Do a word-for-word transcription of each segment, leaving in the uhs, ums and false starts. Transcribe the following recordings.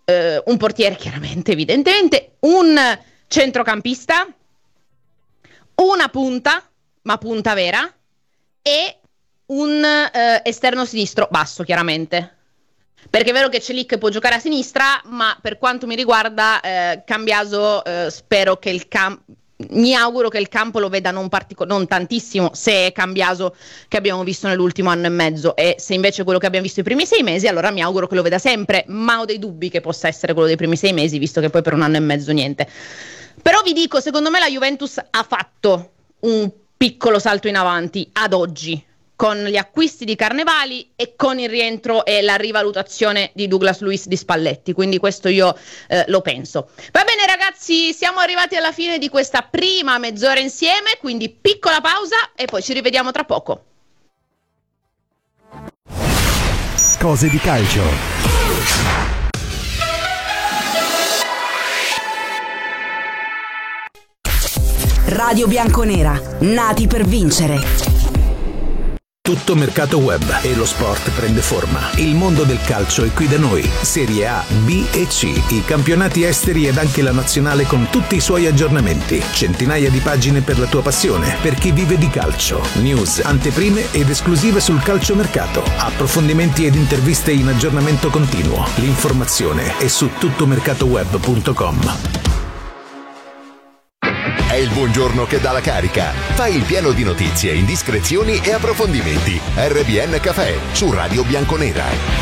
eh, un portiere chiaramente, evidentemente, un centrocampista, una punta, ma punta vera, e un eh, esterno sinistro basso, chiaramente. Perché è vero che Celik può giocare a sinistra, ma per quanto mi riguarda eh, Cambiaso eh, spero che il campo, mi auguro che il campo lo veda non, partico- non tantissimo, se è Cambiaso che abbiamo visto nell'ultimo anno e mezzo, e se invece è quello che abbiamo visto i primi sei mesi, allora mi auguro che lo veda sempre, ma ho dei dubbi che possa essere quello dei primi sei mesi, visto che poi per un anno e mezzo niente. Però vi dico, secondo me la Juventus ha fatto un piccolo salto in avanti ad oggi, con gli acquisti di Carnevali e con il rientro e la rivalutazione di Douglas Luiz di Spalletti, quindi questo io eh, lo penso. Va bene ragazzi, siamo arrivati alla fine di questa prima mezz'ora insieme, quindi piccola pausa e poi ci rivediamo tra poco. Cose di calcio. Radio Bianconera, nati per vincere. Tutto mercato web e lo sport prende forma. Il mondo del calcio è qui da noi. Serie A, B e C, i campionati esteri ed anche la nazionale con tutti i suoi aggiornamenti. Centinaia di pagine per la tua passione, per chi vive di calcio. News, anteprime ed esclusive sul calciomercato. Approfondimenti ed interviste in aggiornamento continuo. L'informazione è su tuttomercatoweb punto com. È il buongiorno che dà la carica. Fai il pieno di notizie, indiscrezioni e approfondimenti. R B N Café su Radio Bianconera.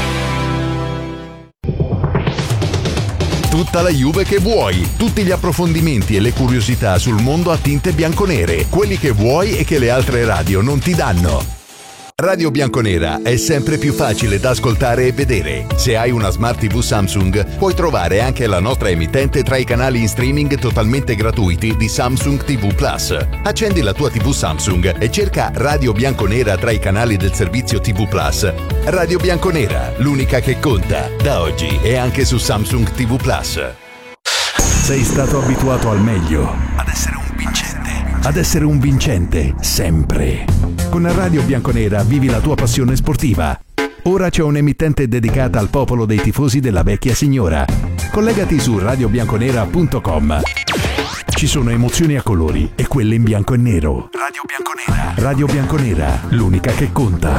Tutta la Juve che vuoi, tutti gli approfondimenti e le curiosità sul mondo a tinte bianconere, quelli che vuoi e che le altre radio non ti danno. Radio Bianconera è sempre più facile da ascoltare e vedere. Se hai una Smart tivù Samsung, puoi trovare anche la nostra emittente tra i canali in streaming totalmente gratuiti di Samsung tivù Plus. Accendi la tua tivù Samsung e cerca Radio Bianconera tra i canali del servizio tivù Plus. Radio Bianconera, l'unica che conta, da oggi e anche su Samsung tivù Plus. Sei stato abituato al meglio, ad essere un vincente, ad essere un vincente sempre. Con Radio Bianconera vivi la tua passione sportiva. Ora c'è un'emittente dedicata al popolo dei tifosi della vecchia signora. Collegati su radio bianconera punto com. Ci sono emozioni a colori e quelle in bianco e nero. Radio Bianconera. Radio Bianconera, l'unica che conta.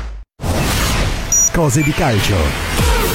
Cose di calcio.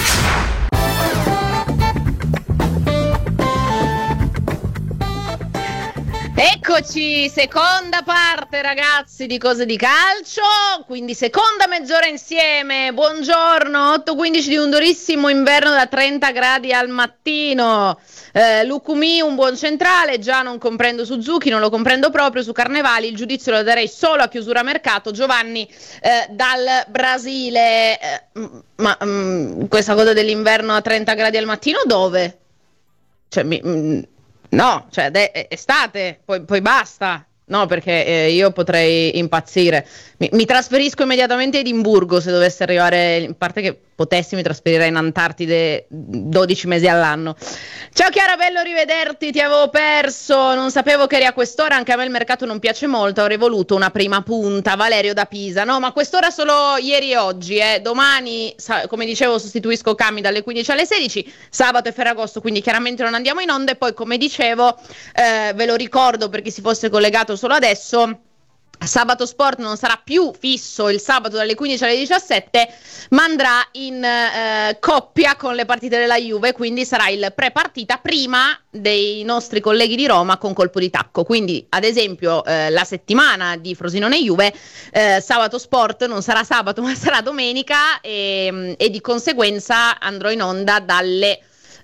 Eccoci, seconda parte ragazzi di Cose di Calcio, quindi seconda mezz'ora insieme. Buongiorno, otto e quindici di un durissimo inverno da trenta gradi al mattino. eh, Lucumi un buon centrale, già non comprendo Suzuki, non lo comprendo proprio. Su Carnevali il giudizio lo darei solo a chiusura mercato. Giovanni eh, dal Brasile, eh, ma mh, questa cosa dell'inverno a trenta gradi al mattino dove? Cioè mi... Mh, No, cioè è estate, poi, poi basta. No, perché eh, io potrei impazzire. Mi, mi trasferisco immediatamente a Edimburgo se dovesse arrivare, in parte che potessi mi trasferirei in Antartide dodici mesi all'anno. Ciao Chiara, bello rivederti, ti avevo perso, non sapevo che eri a quest'ora, anche a me il mercato non piace molto, avrei voluto una prima punta. Valerio da Pisa, no, ma quest'ora solo ieri e oggi, eh. Domani, sa- come dicevo, sostituisco Cami dalle quindici alle sedici, sabato e Ferragosto, quindi chiaramente non andiamo in onda. E poi, come dicevo, eh, ve lo ricordo per chi si fosse collegato solo adesso, Sabato Sport non sarà più fisso il sabato dalle quindici alle diciassette, ma andrà in eh, coppia con le partite della Juve, quindi sarà il pre-partita prima dei nostri colleghi di Roma con colpo di tacco. Quindi ad esempio eh, la settimana di Frosinone Juve, eh, Sabato Sport non sarà sabato ma sarà domenica, e, e di conseguenza andrò in onda dalle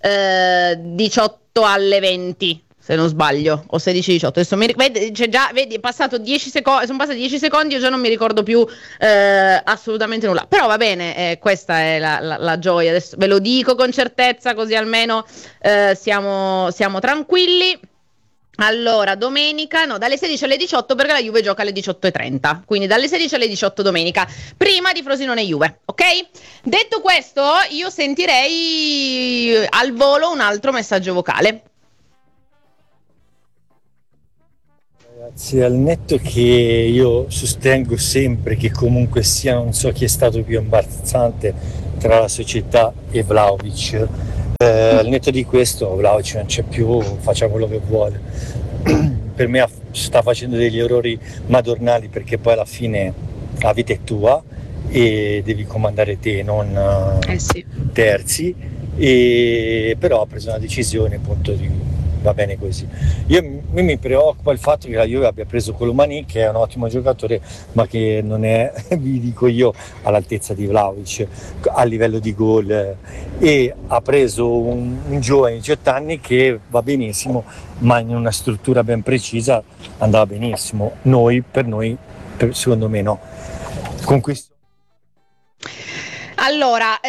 eh, diciotto alle venti, se non sbaglio, o sedici diciotto. Adesso mi vedi, c'è già, vedi, è passato dieci secondi, sono passati dieci secondi, io già non mi ricordo più eh, assolutamente nulla. Però va bene, eh, questa è la, la, la gioia. Adesso ve lo dico con certezza, così almeno eh, siamo, siamo tranquilli. Allora, domenica, no, dalle sedici alle diciotto, perché la Juve gioca alle diciotto e trenta, quindi dalle sedici alle diciotto domenica, prima di Frosinone Juve, ok? Detto questo, io sentirei al volo un altro messaggio vocale. Ragazzi, al netto che io sostengo sempre che comunque sia, non so chi è stato più imbarazzante tra la società e Vlahovic, Eh, al netto di questo, Vlahovic non c'è più, faccia quello che vuole. Per me sta facendo degli errori madornali, perché poi alla fine la vita è tua e devi comandare te, non eh sì. terzi. E però ha preso una decisione, appunto, di, va bene così. Io, io mi preoccupa il fatto che la Juve abbia preso Colomani, che è un ottimo giocatore, ma che non è, vi dico io, all'altezza di Vlahovic a livello di gol, e ha preso un, un giovane di diciotto anni che va benissimo, ma in una struttura ben precisa andava benissimo. Noi, per noi, per, secondo me no. Con questo Allora,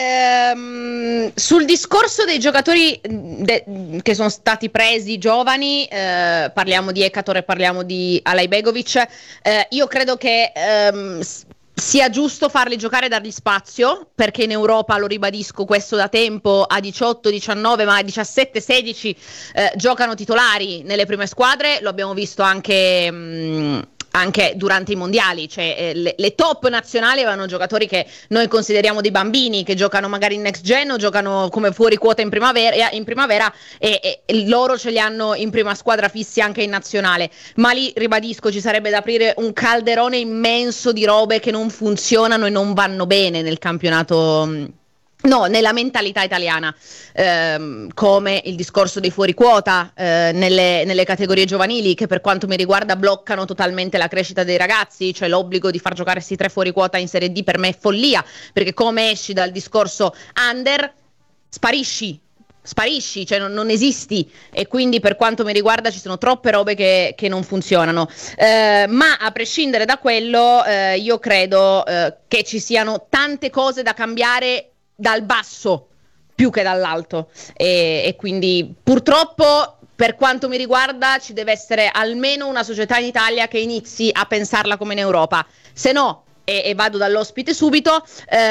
ehm, sul discorso dei giocatori de- che sono stati presi giovani, eh, parliamo di Ekator e parliamo di Alajbegovic, eh, io credo che ehm, sia giusto farli giocare e dargli spazio, perché in Europa, lo ribadisco questo da tempo, a diciotto, diciannove, ma a diciassette, sedici eh, giocano titolari nelle prime squadre, lo abbiamo visto anche... Mh, anche durante i mondiali, cioè eh, le, le top nazionali avevano giocatori che noi consideriamo dei bambini, che giocano magari in next gen o giocano come fuori quota in primavera, in primavera e, e, e loro ce li hanno in prima squadra fissi anche in nazionale, ma lì ribadisco ci sarebbe da aprire un calderone immenso di robe che non funzionano e non vanno bene nel campionato. No, nella mentalità italiana, ehm, come il discorso dei fuori quota eh, nelle, nelle categorie giovanili, che per quanto mi riguarda bloccano totalmente la crescita dei ragazzi, cioè l'obbligo di far giocare questi tre fuori quota in Serie D per me è follia, perché come esci dal discorso under, sparisci, sparisci, cioè non, non esisti, e quindi per quanto mi riguarda ci sono troppe robe che, che non funzionano, eh, ma a prescindere da quello eh, io credo eh, che ci siano tante cose da cambiare dal basso più che dall'alto, e, e quindi purtroppo per quanto mi riguarda ci deve essere almeno una società in Italia che inizi a pensarla come in Europa, se no, e, e vado dall'ospite subito,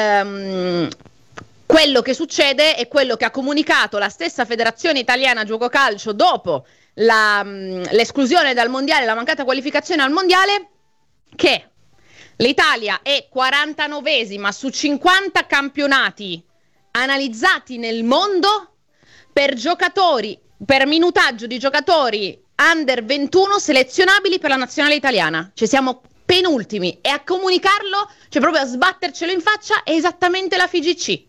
ehm, quello che succede è quello che ha comunicato la stessa Federazione Italiana Giuoco Calcio dopo la, l'esclusione dal mondiale, la mancata qualificazione al mondiale, che l'Italia è quarantanovesima su cinquanta campionati analizzati nel mondo per giocatori, per minutaggio di giocatori under ventuno selezionabili per la nazionale italiana. Cioè siamo penultimi, e a comunicarlo, cioè proprio a sbattercelo in faccia, è esattamente la F I G C.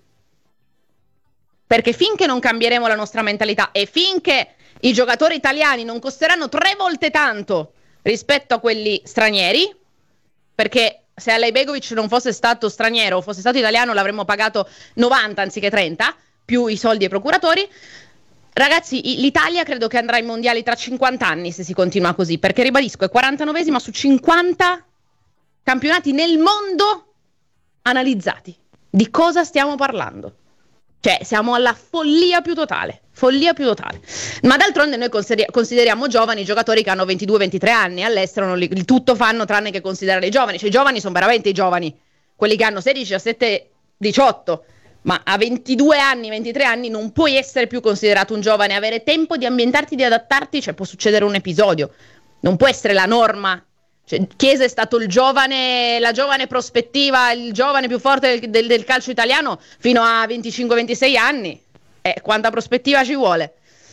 Perché finché non cambieremo la nostra mentalità e finché i giocatori italiani non costeranno tre volte tanto rispetto a quelli stranieri, perché se Alajbegovic non fosse stato straniero o fosse stato italiano l'avremmo pagato novanta anziché trenta, più i soldi ai procuratori. Ragazzi, l'Italia credo che andrà ai mondiali tra cinquanta anni se si continua così, perché ribadisco, è quarantanovesima su cinquanta campionati nel mondo analizzati. Di cosa stiamo parlando? Cioè, siamo alla follia più totale, follia più totale. Ma d'altronde noi consider- consideriamo giovani giocatori che hanno ventidue ventitré anni, all'estero non li, il tutto fanno tranne che considerare i giovani. Cioè, i giovani sono veramente i giovani, quelli che hanno sedici, diciassette, diciotto, ma a ventidue anni, ventitré anni non puoi essere più considerato un giovane, avere tempo di ambientarti, di adattarti, cioè può succedere un episodio, non può essere la norma. Cioè, Chiesa è stato il giovane, la giovane prospettiva, il giovane più forte del, del, del calcio italiano fino a venticinque ventisei anni. Eh, quanta prospettiva ci vuole?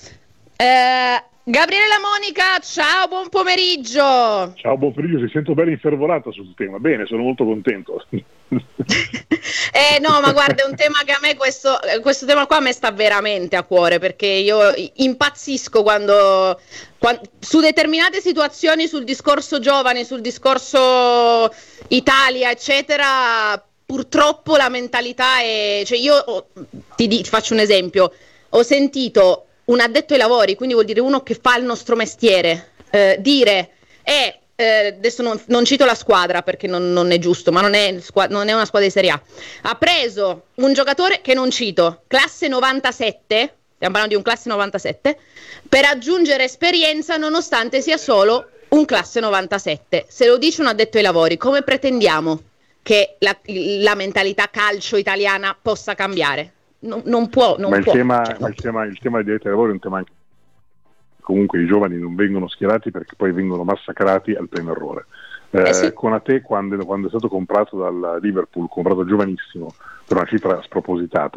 Eh, Gabriele Monica, ciao, buon pomeriggio. Ciao, buon pomeriggio, ti sento bene infervorata sul tema. Bene, sono molto contento. eh no, ma guarda, è un tema che a me questo, questo tema qua a me sta veramente a cuore, perché io impazzisco quando, quando su determinate situazioni, sul discorso giovani, sul discorso Italia eccetera, purtroppo la mentalità è, cioè io oh, ti, ti faccio un esempio, ho sentito un addetto ai lavori, quindi vuol dire uno che fa il nostro mestiere, eh, dire eh, eh, adesso non, non cito la squadra perché non, non è giusto, ma non è, non è una squadra di Serie A, ha preso un giocatore che non cito, classe novantasette, stiamo parlando di un classe novantasette, per aggiungere esperienza nonostante sia solo un classe novantasette. Se lo dice un addetto ai lavori, come pretendiamo che la, la mentalità calcio italiana possa cambiare? Non, non può, non ma, il può. Tema, Cioè, ma il tema, il tema dei diritti ai lavori è un tema anche. Comunque i giovani non vengono schierati perché poi vengono massacrati al primo errore. Eh, eh sì. Conate, quando, quando è stato comprato dal Liverpool, comprato giovanissimo per una cifra spropositata,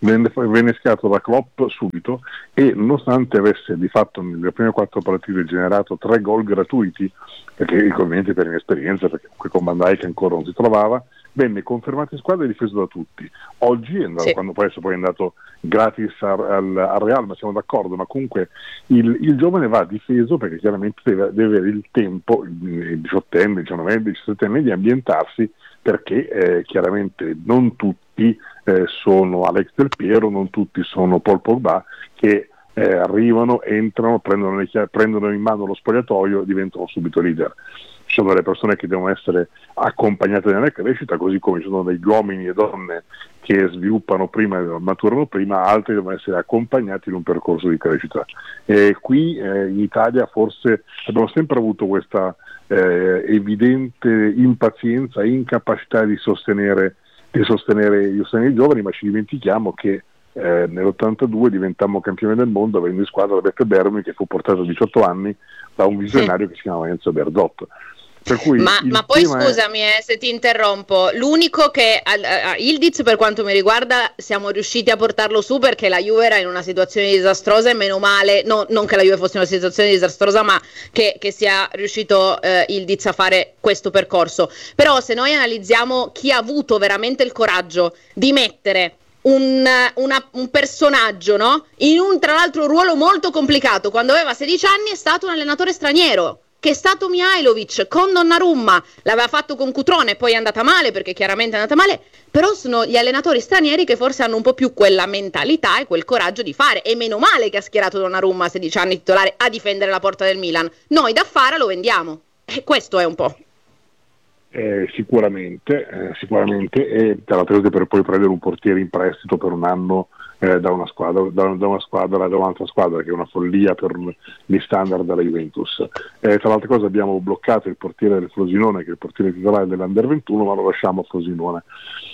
venne, venne schierato da Klopp subito e nonostante avesse di fatto nelle prime quattro partite generato tre gol gratuiti, perché ovviamente per inesperienza, perché con Van Dijk ancora non si trovava, venne confermato in squadra e difeso da tutti. Oggi è andato, sì. quando poi, poi è andato gratis al, al Real, ma siamo d'accordo, ma comunque il, il giovane va difeso perché chiaramente deve, deve avere il tempo, il diciottenne, il diciannove, il diciassettenne, di ambientarsi, perché eh, chiaramente non tutti eh, sono Alex Del Piero, non tutti sono Paul Pogba, che eh, arrivano, entrano, prendono, le chiave, prendono in mano lo spogliatoio e diventano subito leader. Ci sono delle persone che devono essere accompagnate nella crescita, così come ci sono degli uomini e donne che sviluppano prima e maturano prima, altri devono essere accompagnati in un percorso di crescita. E qui eh, in Italia forse abbiamo sempre avuto questa eh, evidente impazienza e incapacità di sostenere, di sostenere, di sostenere i giovani, ma ci dimentichiamo che eh, nell'ottantadue diventammo campioni del mondo avendo in squadra Beppe Bermi, che fu portato a diciotto anni da un visionario che si chiamava Enzo Berzotto. Per cui ma, ma poi scusami è... eh, se ti interrompo, l'unico che a, a Ildiz, per quanto mi riguarda, siamo riusciti a portarlo su perché la Juve era in una situazione disastrosa e meno male, no, non che la Juve fosse in una situazione disastrosa, ma che, che sia riuscito eh, Ildiz a fare questo percorso. Però se noi analizziamo chi ha avuto veramente il coraggio di mettere Un, una, un personaggio, no? In un tra l'altro ruolo molto complicato, quando aveva sedici anni è stato un allenatore straniero, che è stato Mihajlovic con Donnarumma, l'aveva fatto con Cutrone, poi è andata male perché chiaramente è andata male, però sono gli allenatori stranieri che forse hanno un po' più quella mentalità e quel coraggio di fare, e meno male che ha schierato Donnarumma a sedici anni titolare a difendere la porta del Milan. Noi da Fara lo vendiamo, e questo è un po'. Eh, sicuramente, eh, sicuramente, e tra l'altro per poi prendere un portiere in prestito per un anno eh, da una squadra, da, da una squadra, da un'altra squadra, che è una follia per gli standard della Juventus. Eh, tra l'altra cosa abbiamo bloccato il portiere del Frosinone, che è il portiere titolare dell'Under ventuno, ma lo lasciamo a Frosinone.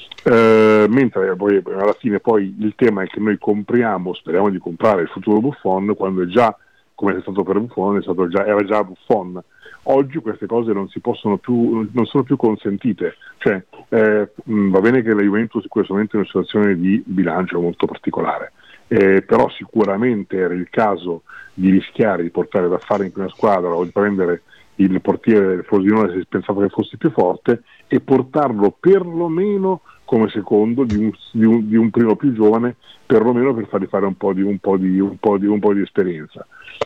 Eh, mentre poi alla fine poi il tema è che noi compriamo, speriamo di comprare il futuro Buffon, quando è già, come è stato per Buffon, è stato già, era già Buffon. Oggi queste cose non si possono più, non sono più consentite, cioè eh, mh, va bene che la Juventus in questo momento è in una situazione di bilancio molto particolare, eh, però sicuramente era il caso di rischiare di portare da fare in prima squadra o di prendere il portiere del Frosinone se si pensava che fosse più forte e portarlo perlomeno come secondo di un, di un, di un primo più giovane, perlomeno per fargli fare un po' di, un po' di, un po' di, un po' di esperienza.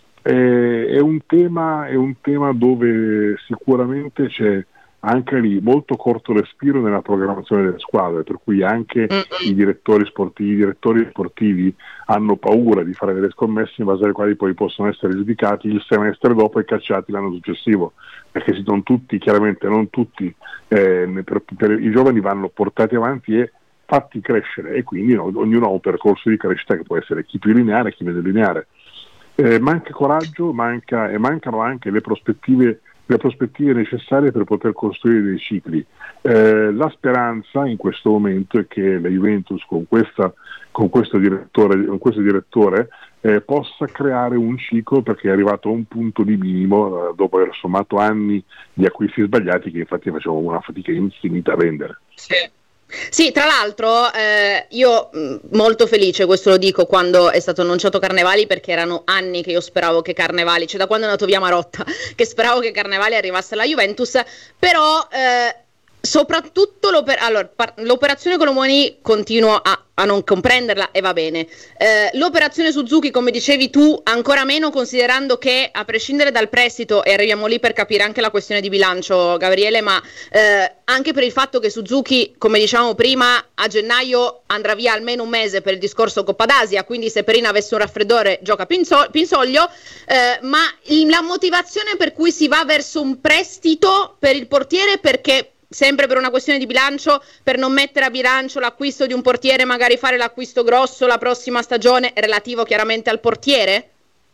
Eh, è un tema, è un tema dove sicuramente c'è anche lì molto corto respiro nella programmazione delle squadre, per cui anche i direttori sportivi, i direttori sportivi hanno paura di fare delle scommesse in base alle quali poi possono essere giudicati il semestre dopo e cacciati l'anno successivo, perché si non tutti, chiaramente non tutti, eh, per, per, i giovani vanno portati avanti e fatti crescere, e quindi no, ognuno ha un percorso di crescita che può essere chi più lineare, chi meno lineare. Eh, manca coraggio, manca, e mancano anche le prospettive, le prospettive necessarie per poter costruire dei cicli. Eh, la speranza in questo momento è che la Juventus con, questa, con questo direttore, con questo direttore eh, possa creare un ciclo, perché è arrivato a un punto di minimo eh, dopo aver sommato anni di acquisti sbagliati che infatti facevano una fatica infinita a vendere. Sì. Sì, tra l'altro eh, io mh, molto felice, questo lo dico, quando è stato annunciato Carnevali, perché erano anni che io speravo che Carnevali, cioè da quando è andato via Marotta, che speravo che Carnevali arrivasse alla Juventus, però eh, soprattutto l'oper- allora, par- l'operazione Colomoni continuo a, a non comprenderla e va bene. Eh, l'operazione Suzuki, come dicevi tu, ancora meno, considerando che a prescindere dal prestito, e arriviamo lì per capire anche la questione di bilancio, Gabriele, ma eh, anche per il fatto che Suzuki, come dicevamo prima, a gennaio andrà via almeno un mese per il discorso Coppa d'Asia, quindi se Perin avesse un raffreddore gioca Pinso- Pinsoglio, eh, ma il- la motivazione per cui si va verso un prestito per il portiere, perché sempre per una questione di bilancio, per non mettere a bilancio l'acquisto di un portiere, magari fare l'acquisto grosso la prossima stagione, relativo chiaramente al portiere?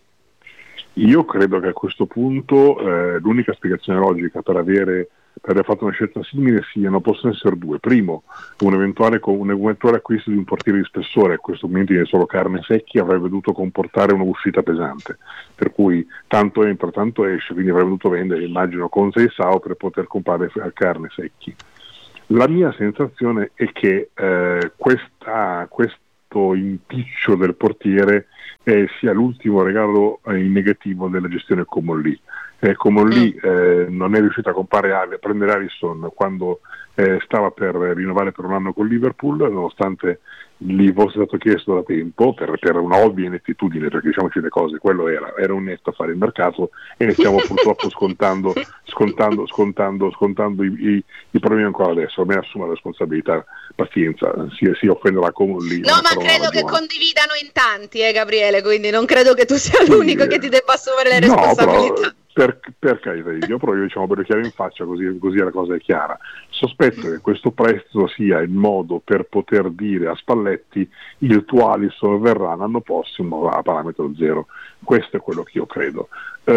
Io credo che a questo punto eh, l'unica spiegazione logica per avere per aver fatto una scelta simile siano, possono essere due. Primo, un eventuale, un eventuale acquisto di un portiere di spessore, a questo momento è solo carne secchi, avrebbe dovuto comportare un'uscita pesante, per cui tanto entra, tanto esce, quindi avrebbe dovuto vendere, immagino, con Seisao per poter comprare carne secchi. La mia sensazione è che eh, questa, questa questo impiccio del portiere eh, sia l'ultimo regalo eh, in negativo della gestione Comolli. Eh, Comolli eh, non è riuscito a, comprare, a prendere Alisson quando eh, stava per rinnovare per un anno con Liverpool, nonostante gli fosse stato chiesto da tempo per, per una ovvia inettitudine, perché diciamoci le cose, quello era, era un netto a fare il mercato e ne stiamo purtroppo scontando, scontando, scontando, scontando i, i, i problemi ancora adesso. Me ne assumo la responsabilità, pazienza, si, si offenderà Comolli. No, ma credo che condividano in tanti, eh Gabriele, quindi non credo che tu sia l'unico sì, che ti debba assumere le responsabilità. No, però, Per, per carità di Dio, però io diciamo per chiaro in faccia, così, così la cosa è chiara. Sospetto che questo prestito sia il modo per poter dire a Spalletti il tuo Alisson verrà l'anno prossimo a parametro zero. Questo è quello che io credo.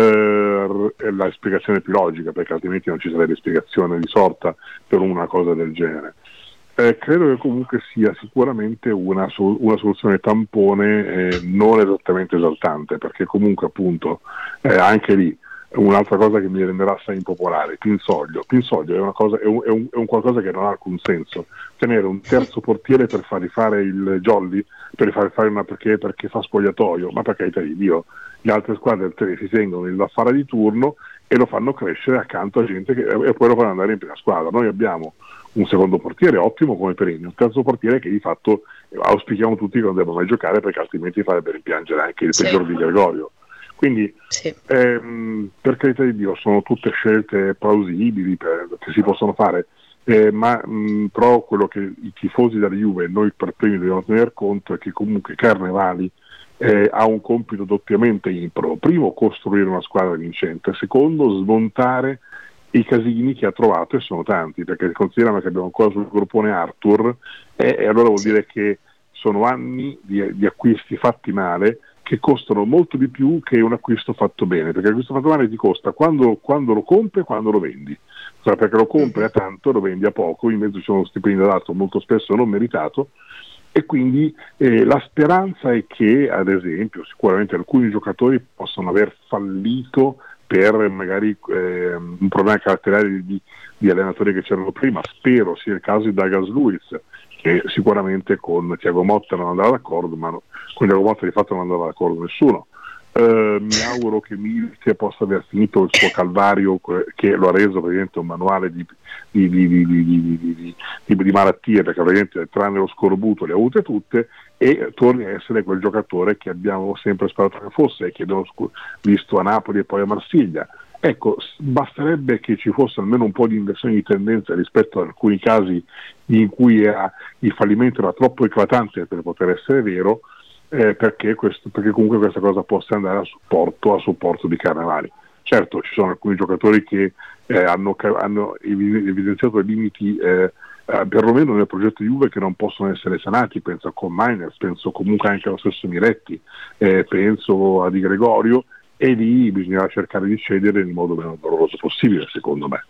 Eh, è la spiegazione più logica, perché altrimenti non ci sarebbe spiegazione di sorta per una cosa del genere. Eh, credo che comunque sia sicuramente una, una soluzione tampone eh, non esattamente esaltante, perché comunque appunto eh, anche lì un'altra cosa che mi renderà assai impopolare, Pinsoglio. Pinsoglio è una cosa, è un, è, un, è un qualcosa che non ha alcun senso. Tenere un terzo portiere per far rifare il jolly, per far fare una perché, perché fa spogliatoio, ma per carità di Dio, le altre squadre si tengono il affare di turno e lo fanno crescere accanto a gente che, e poi lo fanno andare in prima squadra. Noi abbiamo un secondo portiere ottimo come Perini, un terzo portiere che di fatto auspichiamo tutti che non debba mai giocare, perché altrimenti farebbe rimpiangere anche il sì. peggior di Gregorio. Quindi sì. ehm, per carità di Dio sono tutte scelte plausibili per, che si possono fare, eh, ma mh, però quello che i tifosi della Juve e noi per primi dobbiamo tener conto è che comunque Carnevali eh, ha un compito doppiamente impro. Primo, costruire una squadra vincente; secondo, smontare i casini che ha trovato, e sono tanti, perché consideriamo che abbiamo ancora sul gruppone Arthur e, e allora vuol sì. dire che sono anni di, di acquisti fatti male, che costano molto di più che un acquisto fatto bene, perché l'acquisto fatto male ti costa quando, quando lo compri e quando lo vendi, cioè perché lo compri a tanto, lo vendi a poco, in mezzo c'è uno stipendio dato molto spesso non meritato, e quindi eh, la speranza è che, ad esempio, sicuramente alcuni giocatori possono aver fallito per magari eh, un problema caratteriale di, di allenatori che c'erano prima. Spero sia il caso di Douglas Luiz, che sicuramente con Thiago Motta non andava d'accordo, ma no, con Thiago Motta di fatto non andava d'accordo nessuno. Eh, mi auguro che Milik possa aver finito il suo calvario, che lo ha reso praticamente un manuale di, di, di, di, di, di, di, di malattie, perché praticamente tranne lo scorbuto le ha avute tutte, e torni a essere quel giocatore che abbiamo sempre sperato che fosse e che abbiamo visto a Napoli e poi a Marsiglia. Ecco, basterebbe che ci fosse almeno un po' di inversione di tendenza rispetto ad alcuni casi in cui era, il fallimento era troppo eclatante per poter essere vero, eh, perché, questo, perché comunque questa cosa possa andare a supporto, a supporto di Carnevali. Certo, ci sono alcuni giocatori che eh, hanno, hanno evidenziato limiti eh, eh, perlomeno nel progetto Juve, che non possono essere sanati. Penso a Cominers, penso comunque anche allo stesso Miretti, eh, penso a Di Gregorio, e lì bisognerà cercare di cedere nel modo meno doloroso possibile, secondo me.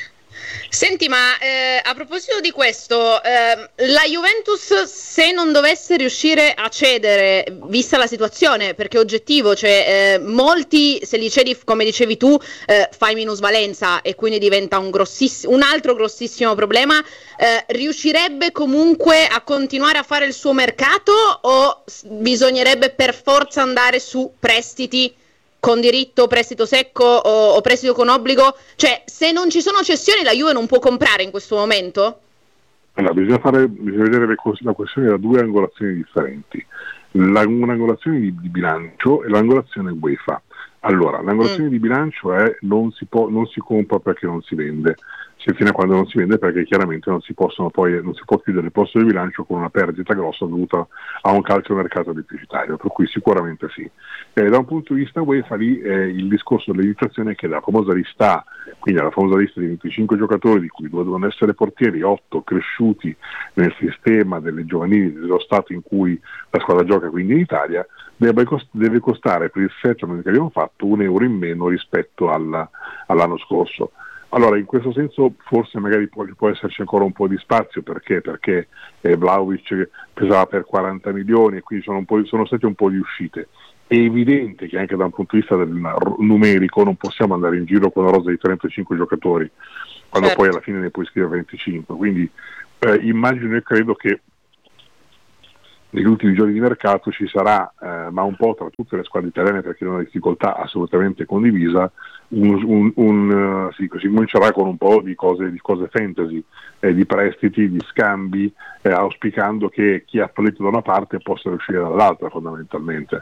Senti, ma eh, a proposito di questo, eh, la Juventus, se non dovesse riuscire a cedere, vista la situazione, perché è oggettivo, cioè eh, molti, se li cedi come dicevi tu, eh, fai minusvalenza e quindi diventa un, grossiss- un altro grossissimo problema, eh, riuscirebbe comunque a continuare a fare il suo mercato, o bisognerebbe per forza andare su prestiti con diritto, prestito secco o, o prestito con obbligo? Cioè, se non ci sono cessioni, la Juve non può comprare in questo momento? Allora, bisogna, fare, bisogna vedere le, la questione da due angolazioni differenti. La, un'angolazione di, di bilancio e l'angolazione UEFA. Allora, l'angolazione mm. di bilancio è non si, può, non si compra perché non si vende, fino a quando non si vende, perché chiaramente non si possono poi non si può chiudere il posto di bilancio con una perdita grossa dovuta a un calciomercato deficitario, per cui sicuramente sì. Eh, da un punto di vista UEFA lì eh, il discorso dell'editazione è che la famosa lista, quindi la famosa lista di venticinque giocatori, di cui due devono essere portieri, otto cresciuti nel sistema delle giovanili dello stato in cui la squadra gioca, quindi in Italia, deve, cost- deve costare per il settlement che abbiamo fatto un euro in meno rispetto alla, all'anno scorso. Allora, in questo senso forse magari può, può esserci ancora un po' di spazio, perché perché eh, Vlahovic pesava per quaranta milioni e quindi sono, un po', sono state un po' di uscite. È evidente che anche da un punto di vista del numerico non possiamo andare in giro con una rosa di trentacinque giocatori, quando certo. poi alla fine ne puoi scrivere venticinque, quindi eh, immagino e credo che negli ultimi giorni di mercato ci sarà, eh, ma un po' tra tutte le squadre italiane, perché è una difficoltà assolutamente condivisa, un, un, un, uh, sì, si comincerà con un po' di cose, di cose fantasy, eh, di prestiti, di scambi, eh, auspicando che chi ha fallito da una parte possa riuscire dall'altra fondamentalmente.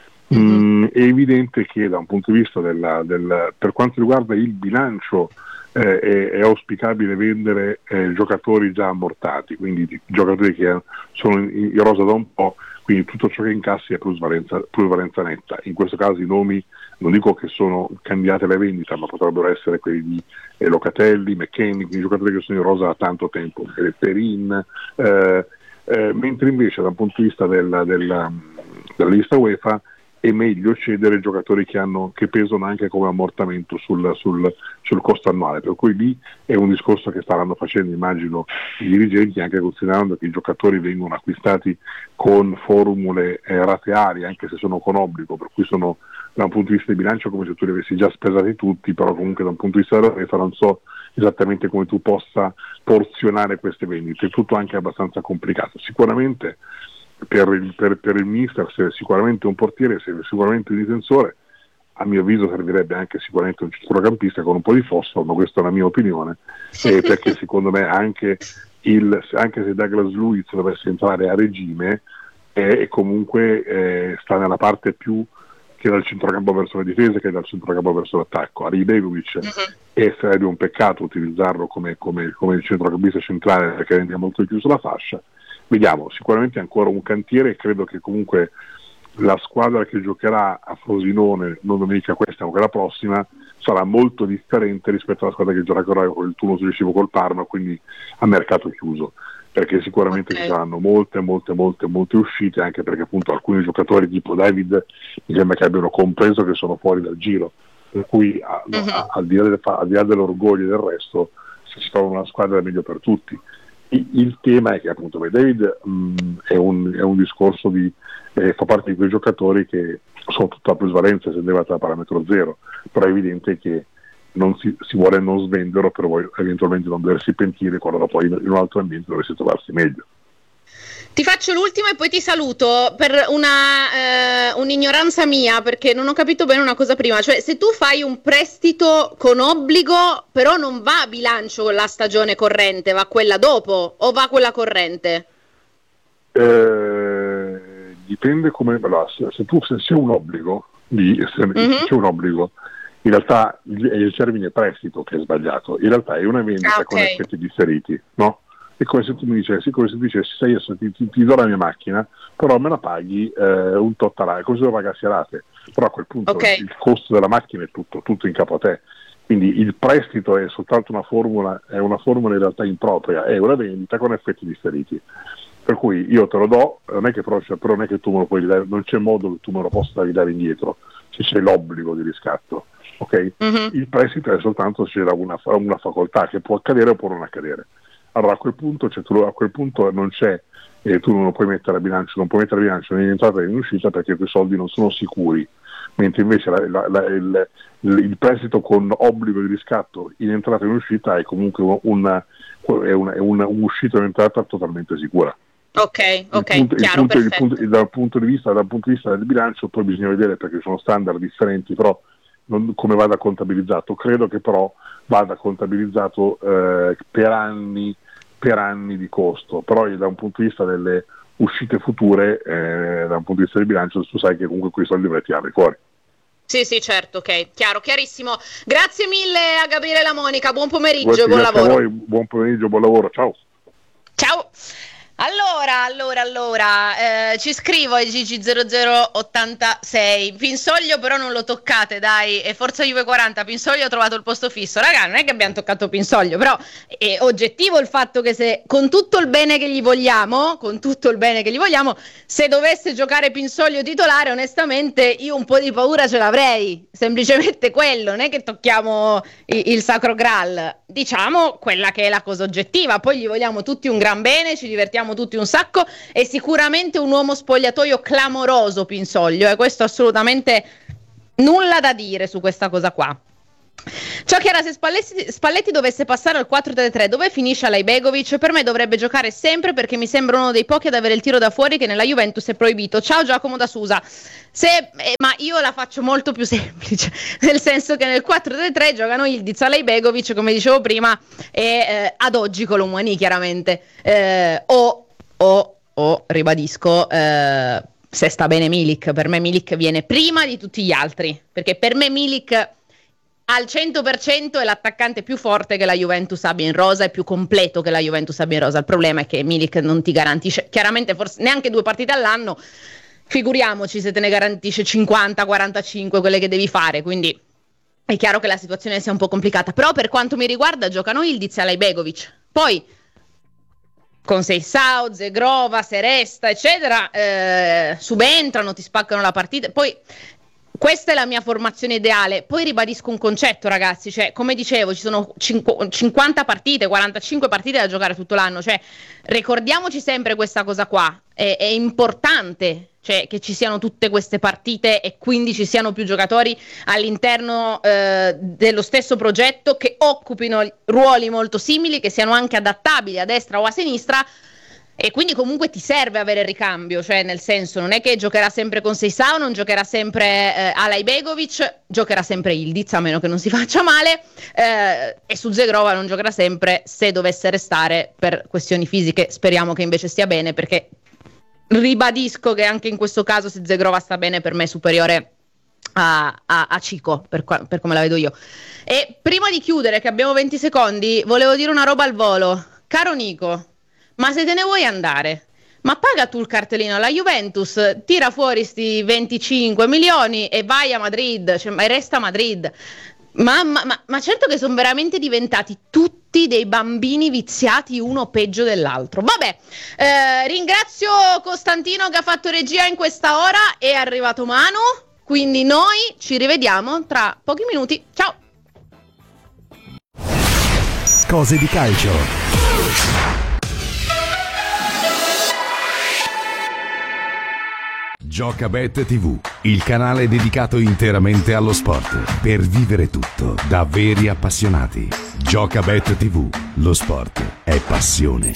Mm, è evidente che da un punto di vista della, del, per quanto riguarda il bilancio, eh, è, è auspicabile vendere eh, giocatori già ammortati, quindi giocatori che sono in, in rosa da un po', quindi tutto ciò che incassi è plusvalenza, plusvalenza netta. In questo caso i nomi non dico che sono candidati alla vendita, ma potrebbero essere quelli di eh, Locatelli, McKennie, quindi giocatori che sono in rosa da tanto tempo, Perin, eh, eh, mentre invece dal punto di vista del, del, della lista UEFA è meglio cedere giocatori che, hanno, che pesano anche come ammortamento sul, sul, sul costo annuale, per cui lì è un discorso che staranno facendo, immagino, i dirigenti, anche considerando che i giocatori vengono acquistati con formule eh, rateali, anche se sono con obbligo, per cui sono da un punto di vista di bilancio come se tu li avessi già spesati tutti, però comunque da un punto di vista della UEFA non so esattamente come tu possa porzionare queste vendite, è tutto anche abbastanza complicato. Sicuramente Per il, per, per il mister sicuramente un portiere, sicuramente un difensore, a mio avviso servirebbe anche sicuramente un centrocampista con un po' di fosforo, ma questa è la mia opinione, eh, perché secondo me anche, il, anche se Douglas Luiz dovesse entrare a regime eh, comunque eh, sta nella parte più che dal centrocampo verso la difesa che dal centrocampo verso l'attacco. Ari Begovic uh-huh. e sarebbe un peccato utilizzarlo come, come, come centrocampista centrale, perché rende molto di più sulla fascia. Vediamo, sicuramente è ancora un cantiere e credo che comunque la squadra che giocherà a Frosinone, non domenica questa ma quella prossima, sarà molto differente rispetto alla squadra che giocherà con il turno successivo col Parma, quindi a mercato chiuso, perché sicuramente okay. ci saranno molte, molte, molte, molte uscite, anche perché appunto alcuni giocatori tipo David mi sembra che abbiano compreso che sono fuori dal giro, per cui a, uh-huh. a, al, di là del, al di là dell'orgoglio e del resto, se si trova una squadra è meglio per tutti. Il tema è che appunto David mh, è, un, è un discorso di eh, fa parte di quei giocatori che sono tutta plusvalenza se arrivata a parametro zero, però è evidente che non si, si vuole non svenderlo per poi eventualmente non doversi pentire quando poi in un altro ambiente dovesse trovarsi meglio. Ti faccio l'ultimo e poi ti saluto per una eh, un'ignoranza mia, perché non ho capito bene una cosa prima, cioè se tu fai un prestito con obbligo però non va a bilancio con la stagione corrente, va quella dopo o va quella corrente? Eh, dipende come, allora, se, se tu se c'è un obbligo, lì, se, mm-hmm. se c'è un obbligo, in realtà il, è il termine prestito che è sbagliato, in realtà è una vendita ah, okay. con effetti differiti, no? È come se tu mi dicessi, come se tu dicessi, sai, io ti, ti, ti do la mia macchina, però me la paghi eh, un tot a rate, come se lo pagassi a rate, però a quel punto okay. il costo della macchina è tutto, tutto in capo a te, quindi il prestito è soltanto una formula, è una formula in realtà impropria, è una vendita con effetti differiti, per cui io te lo do, non è che però, però non è che tu me lo puoi ridare, non c'è modo che tu me lo possa ridare indietro, se c'è l'obbligo di riscatto, ok? Mm-hmm. Il prestito è soltanto se c'era una, una facoltà che può accadere o può non accadere. Allora a quel punto, cioè, tu, a quel punto non c'è, eh, tu non lo puoi mettere a bilancio, non puoi mettere a bilancio né in entrata né in uscita perché i tuoi soldi non sono sicuri, mentre invece la, la, la, il, il prestito con obbligo di riscatto in entrata e in uscita è comunque una, è una, è una, un'uscita e un'entrata totalmente sicura. Ok, ok, il punto, chiaro, il punto, perfetto. Il punto, dal, punto di vista, dal punto di vista del bilancio poi bisogna vedere perché sono standard differenti, però non, come vada contabilizzato, credo che però vada contabilizzato eh, per anni per anni di costo, però da un punto di vista delle uscite future, eh, da un punto di vista del bilancio, tu sai che comunque quei soldi dovrai tirarli fuori. Sì, sì, certo, ok, chiaro, chiarissimo. Grazie mille a Gabriele e a Monica, buon pomeriggio Grazie e buon lavoro. A voi, buon pomeriggio, buon lavoro, ciao. Ciao. Allora, allora, allora, eh, ci scrivo ai Gigi zero zero ottantasei, Pinsoglio però non lo toccate, dai, e Forza Juve quaranta, Pinsoglio ha trovato il posto fisso, raga, non è che abbiamo toccato Pinsoglio, però è oggettivo il fatto che se, con tutto il bene che gli vogliamo, con tutto il bene che gli vogliamo, se dovesse giocare Pinsoglio titolare, onestamente io un po' di paura ce l'avrei, semplicemente quello, non è che tocchiamo il, il sacro Graal, diciamo quella che è la cosa oggettiva, poi gli vogliamo tutti un gran bene, ci divertiamo tutti un sacco, è sicuramente un uomo spogliatoio clamoroso Pinsoglio, e eh, questo assolutamente nulla da dire su questa cosa qua. Ciò che era se Spalletti, Spalletti dovesse passare al quattro tre tre, dove finisce Alajbegovic? Per me dovrebbe giocare sempre, perché mi sembra uno dei pochi ad avere il tiro da fuori che nella Juventus è proibito. Ciao Giacomo da Susa. Se, eh, ma io la faccio molto più semplice, nel senso che nel quattro tre tre giocano Yildiz, Alajbegovic, come dicevo prima, e eh, ad oggi Colomani chiaramente, eh, o, o, o ribadisco, eh, se sta bene Milik. Per me Milik viene prima di tutti gli altri, perché per me Milik al cento per cento è l'attaccante più forte che la Juventus abbia in rosa, è più completo che la Juventus abbia in rosa. Il problema è che Milik non ti garantisce, chiaramente forse neanche due partite all'anno, figuriamoci se te ne garantisce cinquanta quarantacinque, quelle che devi fare, quindi è chiaro che la situazione sia un po' complicata. Però per quanto mi riguarda giocano Yildiz e Alajbegovic, poi con Seisao, Zegrova, Seresta eccetera, eh, subentrano, ti spaccano la partita. Poi questa è la mia formazione ideale. Poi ribadisco un concetto, ragazzi, cioè come dicevo ci sono cinquanta partite, quarantacinque partite da giocare tutto l'anno, cioè ricordiamoci sempre questa cosa qua, è, è importante, cioè, che ci siano tutte queste partite e quindi ci siano più giocatori all'interno eh, dello stesso progetto, che occupino ruoli molto simili, che siano anche adattabili a destra o a sinistra. E quindi comunque ti serve avere il ricambio, cioè nel senso non è che giocherà sempre con Seisao, non giocherà sempre eh, Alajbegovic, giocherà sempre Yildiz, a meno che non si faccia male, eh, e su Zegrova non giocherà sempre, se dovesse restare per questioni fisiche. Speriamo che invece stia bene, perché ribadisco che anche in questo caso, se Zegrova sta bene, per me è superiore a, a, a Cico, per, per come la vedo io. E prima di chiudere, che abbiamo venti secondi, volevo dire una roba al volo. Caro Nico, ma se te ne vuoi andare, ma paga tu il cartellino alla Juventus, tira fuori sti venticinque milioni e vai a Madrid, cioè, ma resta a Madrid. Ma, ma, ma, ma certo che sono veramente diventati tutti dei bambini viziati, uno peggio dell'altro. Vabbè, eh, ringrazio Costantino che ha fatto regia in questa ora, è arrivato Manu, quindi noi ci rivediamo tra pochi minuti. Ciao! Cose di calcio. Giocabet tivù, il canale dedicato interamente allo sport, per vivere tutto da veri appassionati. Giocabet tivù, lo sport è passione.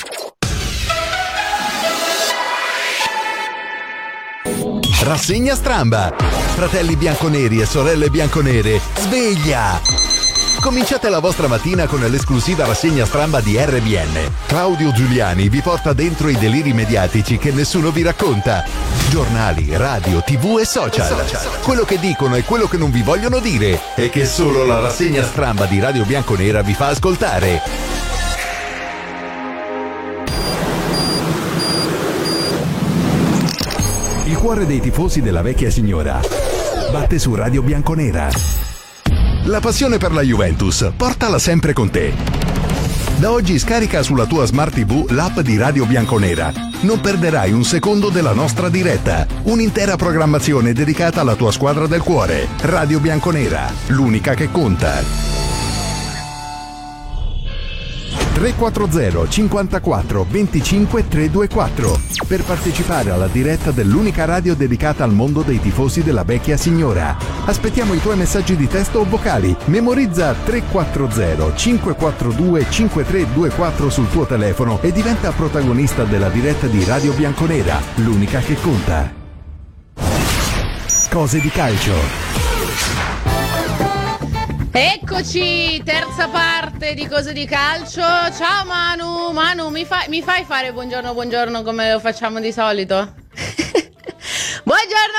Rassegna Stramba. Fratelli bianconeri e sorelle bianconere, sveglia! Cominciate la vostra mattina con l'esclusiva rassegna Stramba di R B N. Claudio Giuliani vi porta dentro i deliri mediatici che nessuno vi racconta. Giornali, radio, tv e social. Quello che dicono e quello che non vi vogliono dire e che solo la rassegna Stramba di Radio Bianconera vi fa ascoltare. Il cuore dei tifosi della vecchia signora batte su Radio Bianconera. La passione per la Juventus, portala sempre con te. Da oggi scarica sulla tua Smart tivù l'app di Radio Bianconera. Non perderai un secondo della nostra diretta. Un'intera programmazione dedicata alla tua squadra del cuore. Radio Bianconera, l'unica che conta. tre quattro zero cinquantaquattro venticinque trecentoventiquattro per partecipare alla diretta dell'unica radio dedicata al mondo dei tifosi della vecchia signora. Aspettiamo i tuoi messaggi di testo o vocali. Memorizza tre quattro zero cinque quattro due cinque tre due quattro sul tuo telefono e diventa protagonista della diretta di Radio Bianconera, l'unica che conta. Cose di calcio. Eccoci, terza parte di Cose di Calcio. Ciao Manu, Manu mi, fa, mi fai fare buongiorno buongiorno come lo facciamo di solito? Buongiorno,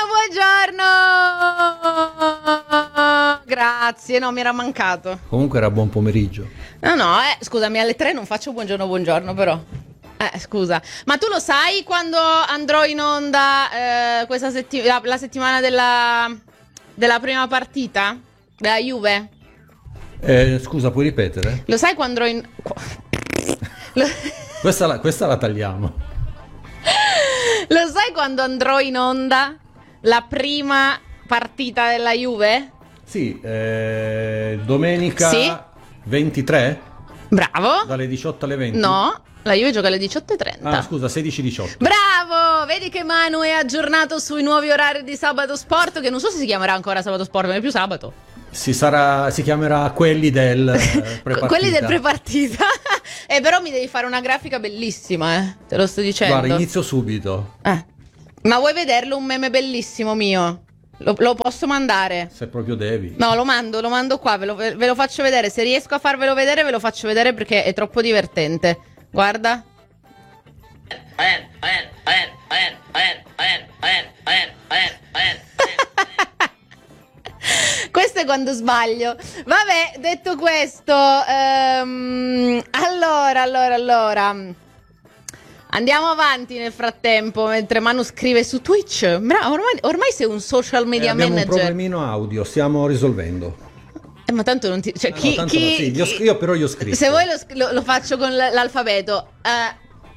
buongiorno. Grazie, no, mi era mancato. Comunque era buon pomeriggio. No, no, eh, scusami, alle tre non faccio buongiorno, buongiorno però. Eh, scusa, ma tu lo sai quando andrò in onda eh, questa setti- la, la settimana della, della prima partita? Della Juve? Eh, scusa, puoi ripetere? Lo sai quando andrò in... Lo... questa, la, questa la tagliamo. Lo sai quando andrò in onda la prima partita della Juve? Sì, eh, domenica sì. ventitré? Bravo. Dalle diciotto alle venti? No, la Juve gioca alle diciotto e trenta. Ah, scusa, sedici diciotto. Bravo! Vedi che Manu è aggiornato sui nuovi orari di Sabato Sport, che non so se si chiamerà ancora Sabato Sport, non è più sabato. Si sarà, si chiamerà quelli del eh, prepartita. Quelli del prepartita. Eh, però mi devi fare una grafica bellissima, eh. Te lo sto dicendo. Guarda, inizio subito. Eh. Ma vuoi vederlo un meme bellissimo mio? Lo, lo posso mandare? Se proprio devi. No, lo mando, lo mando qua, ve lo, ve lo faccio vedere. Se riesco a farvelo vedere, ve lo faccio vedere perché è troppo divertente. Guarda. Questo è quando sbaglio. Vabbè, detto questo, ehm, allora, allora, allora. Andiamo avanti nel frattempo, mentre Manu scrive su Twitch. Bravo, ormai, ormai sei un social media eh, abbiamo manager. un problemino audio, stiamo risolvendo. Eh, ma tanto non ti... Cioè, Eh, chi, no, tanto chi, no, sì, io, chi- io però io ho scritto. Se vuoi lo, sc- lo- lo faccio con l- l'alfabeto. Eh,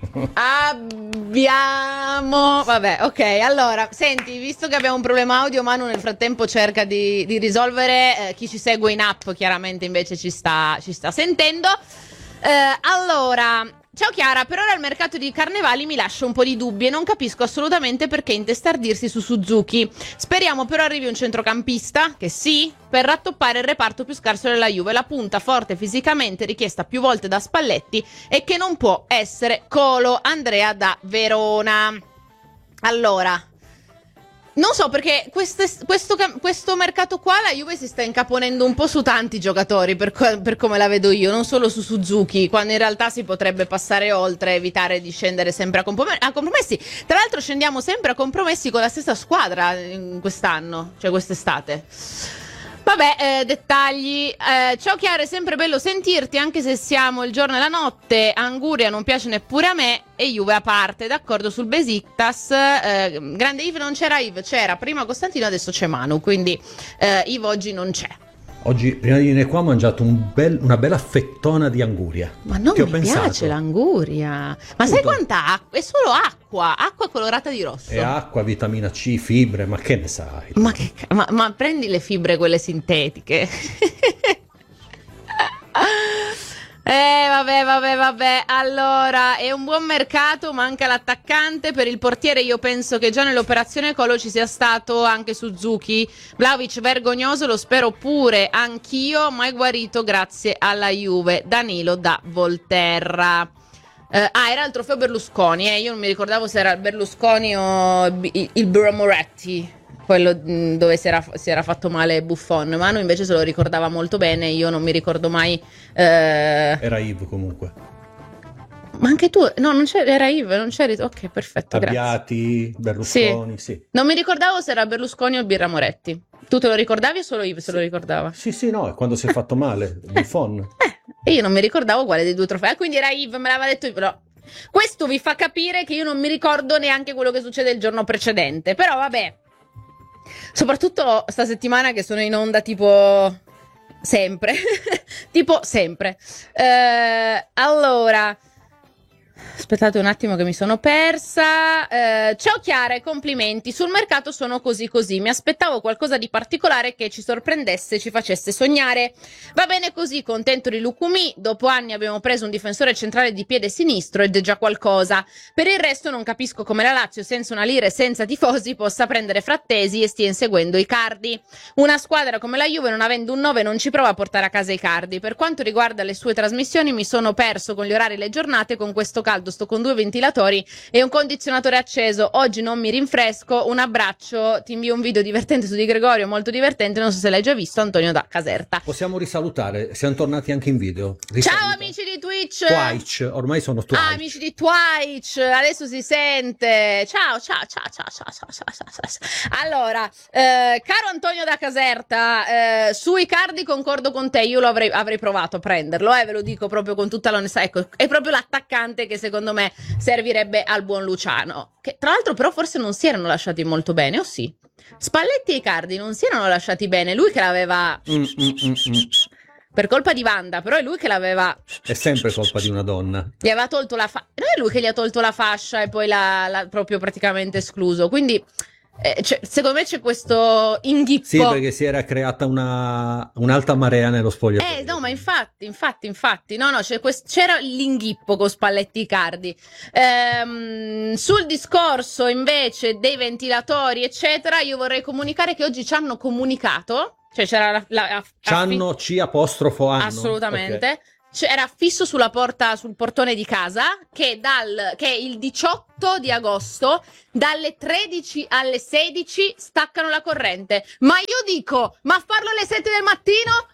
abbiamo... Vabbè, ok. Allora, senti, visto che abbiamo un problema audio, Manu nel frattempo cerca di, di risolvere. Eh, chi ci segue in app chiaramente invece ci sta, ci sta sentendo. Eh, allora... Ciao Chiara, per ora il mercato di carnevali mi lascia un po' di dubbi e non capisco assolutamente perché intestardirsi su Suzuki. Speriamo però arrivi un centrocampista, che sì, per rattoppare il reparto più scarso della Juve, la punta forte fisicamente richiesta più volte da Spalletti e che non può essere Colo. Andrea da Verona. Allora... Non so perché queste, questo, questo mercato qua la Juve si sta incaponendo un po' su tanti giocatori per, per come la vedo io, non solo su Suzuki, quando in realtà si potrebbe passare oltre, evitare di scendere sempre a, comprom- a compromessi. Tra l'altro scendiamo sempre a compromessi con la stessa squadra in quest'anno, cioè quest'estate. Vabbè, eh, dettagli. Eh, ciao Chiara, è sempre bello sentirti, anche se siamo il giorno e la notte. Anguria non piace neppure a me e Juve a parte. D'accordo sul Besiktas. Eh, grande Yves, non c'era Yves, c'era prima Costantino, adesso c'è Manu. Quindi eh, Yves oggi non c'è. Oggi, prima di venire qua, ho mangiato un bel, una bella fettona di anguria. Ma non Ti ho mi pensato. piace l'anguria. Ma sai quanta acqua? È solo acqua, acqua colorata di rosso. E acqua, vitamina C, fibre, ma che ne sai? Ma, che, ca- ma, ma prendi le fibre quelle sintetiche. Eh vabbè vabbè vabbè, allora è un buon mercato, manca l'attaccante. Per il portiere io penso che già nell'operazione Colo ci sia stato anche Suzuki. Vlahovic vergognoso, lo spero pure anch'io, ma è guarito grazie alla Juve. Danilo da Volterra. Eh, ah, era il trofeo Berlusconi, eh. Io non mi ricordavo se era il Berlusconi o il, il Buramoretti, quello mh, dove si era, si era fatto male Buffon. Manu invece se lo ricordava molto bene, io non mi ricordo mai. Eh... Era Yves comunque. Ma anche tu? No, non c'era, era Yves, non c'eri. Ok, perfetto, grazie. Abbiati, Berlusconi, sì. sì. Non mi ricordavo se era Berlusconi o il Birra Moretti. Tu te lo ricordavi o solo Yves se sì. lo ricordava? Sì, sì, no, è quando si è fatto male, Buffon. Eh, e io non mi ricordavo quale dei due trofei. Ah, quindi era Yves, me l'aveva detto Yves, però. Questo vi fa capire che io non mi ricordo neanche quello che succede il giorno precedente. Però vabbè. Soprattutto sta settimana che sono in onda tipo sempre. tipo sempre. Eh, allora... Aspettate un attimo che mi sono persa. Eh, ciao Chiara e complimenti. Sul mercato sono così così. Mi aspettavo qualcosa di particolare che ci sorprendesse e ci facesse sognare. Va bene così, contento di Lukumi. Dopo anni abbiamo preso un difensore centrale di piede sinistro ed è già qualcosa. Per il resto non capisco come la Lazio, senza una lira e senza tifosi, possa prendere Frattesi e stia inseguendo Icardi. Una squadra come la Juve, non avendo un nove, non ci prova a portare a casa Icardi. Per quanto riguarda le sue trasmissioni, mi sono perso con gli orari e le giornate, con questo caldo sto con due ventilatori e un condizionatore acceso. Oggi non mi rinfresco. Un abbraccio, ti invio un video divertente su Di Gregorio, molto divertente, non so se l'hai già visto. Antonio da Caserta. Possiamo risalutare, siamo tornati anche in video. Risaluta. Ciao amici di Twitch. Twitch, ormai sono Twitch. Ah, amici di Twitch, adesso si sente. Ciao, ciao, ciao, ciao, ciao, ciao, ciao, ciao, ciao. Allora, eh, caro Antonio da Caserta, eh, su Icardi concordo con te, io lo avrei, avrei provato a prenderlo, eh, ve lo dico proprio con tutta l'onestà. Ecco, è proprio l'attaccante che secondo me servirebbe al buon Luciano, che tra l'altro però forse non si erano lasciati molto bene, o sì? Spalletti e Icardi non si erano lasciati bene, lui che l'aveva mm, mm, mm, mm. per colpa di Wanda, però è lui che l'aveva, è sempre colpa di una donna, gli aveva tolto la fascia, non è lui che gli ha tolto la fascia e poi l'ha, l'ha proprio praticamente escluso, quindi Eh, cioè, secondo me c'è questo inghippo. Sì, perché si era creata una un'alta marea nello spogliatoio. Eh, no, ma infatti, infatti, infatti, no, no, c'è quest- c'era l'inghippo con Spalletti Icardi. Ehm, sul discorso invece dei ventilatori, eccetera, io vorrei comunicare che oggi ci hanno comunicato, cioè c'era la... la, la C'hanno C apostrofo hanno. assolutamente. Okay. C'era affisso sulla porta, sul portone di casa, che dal che il diciotto di agosto dalle tredici alle sedici staccano la corrente. Ma io dico, ma farlo alle sette del mattino?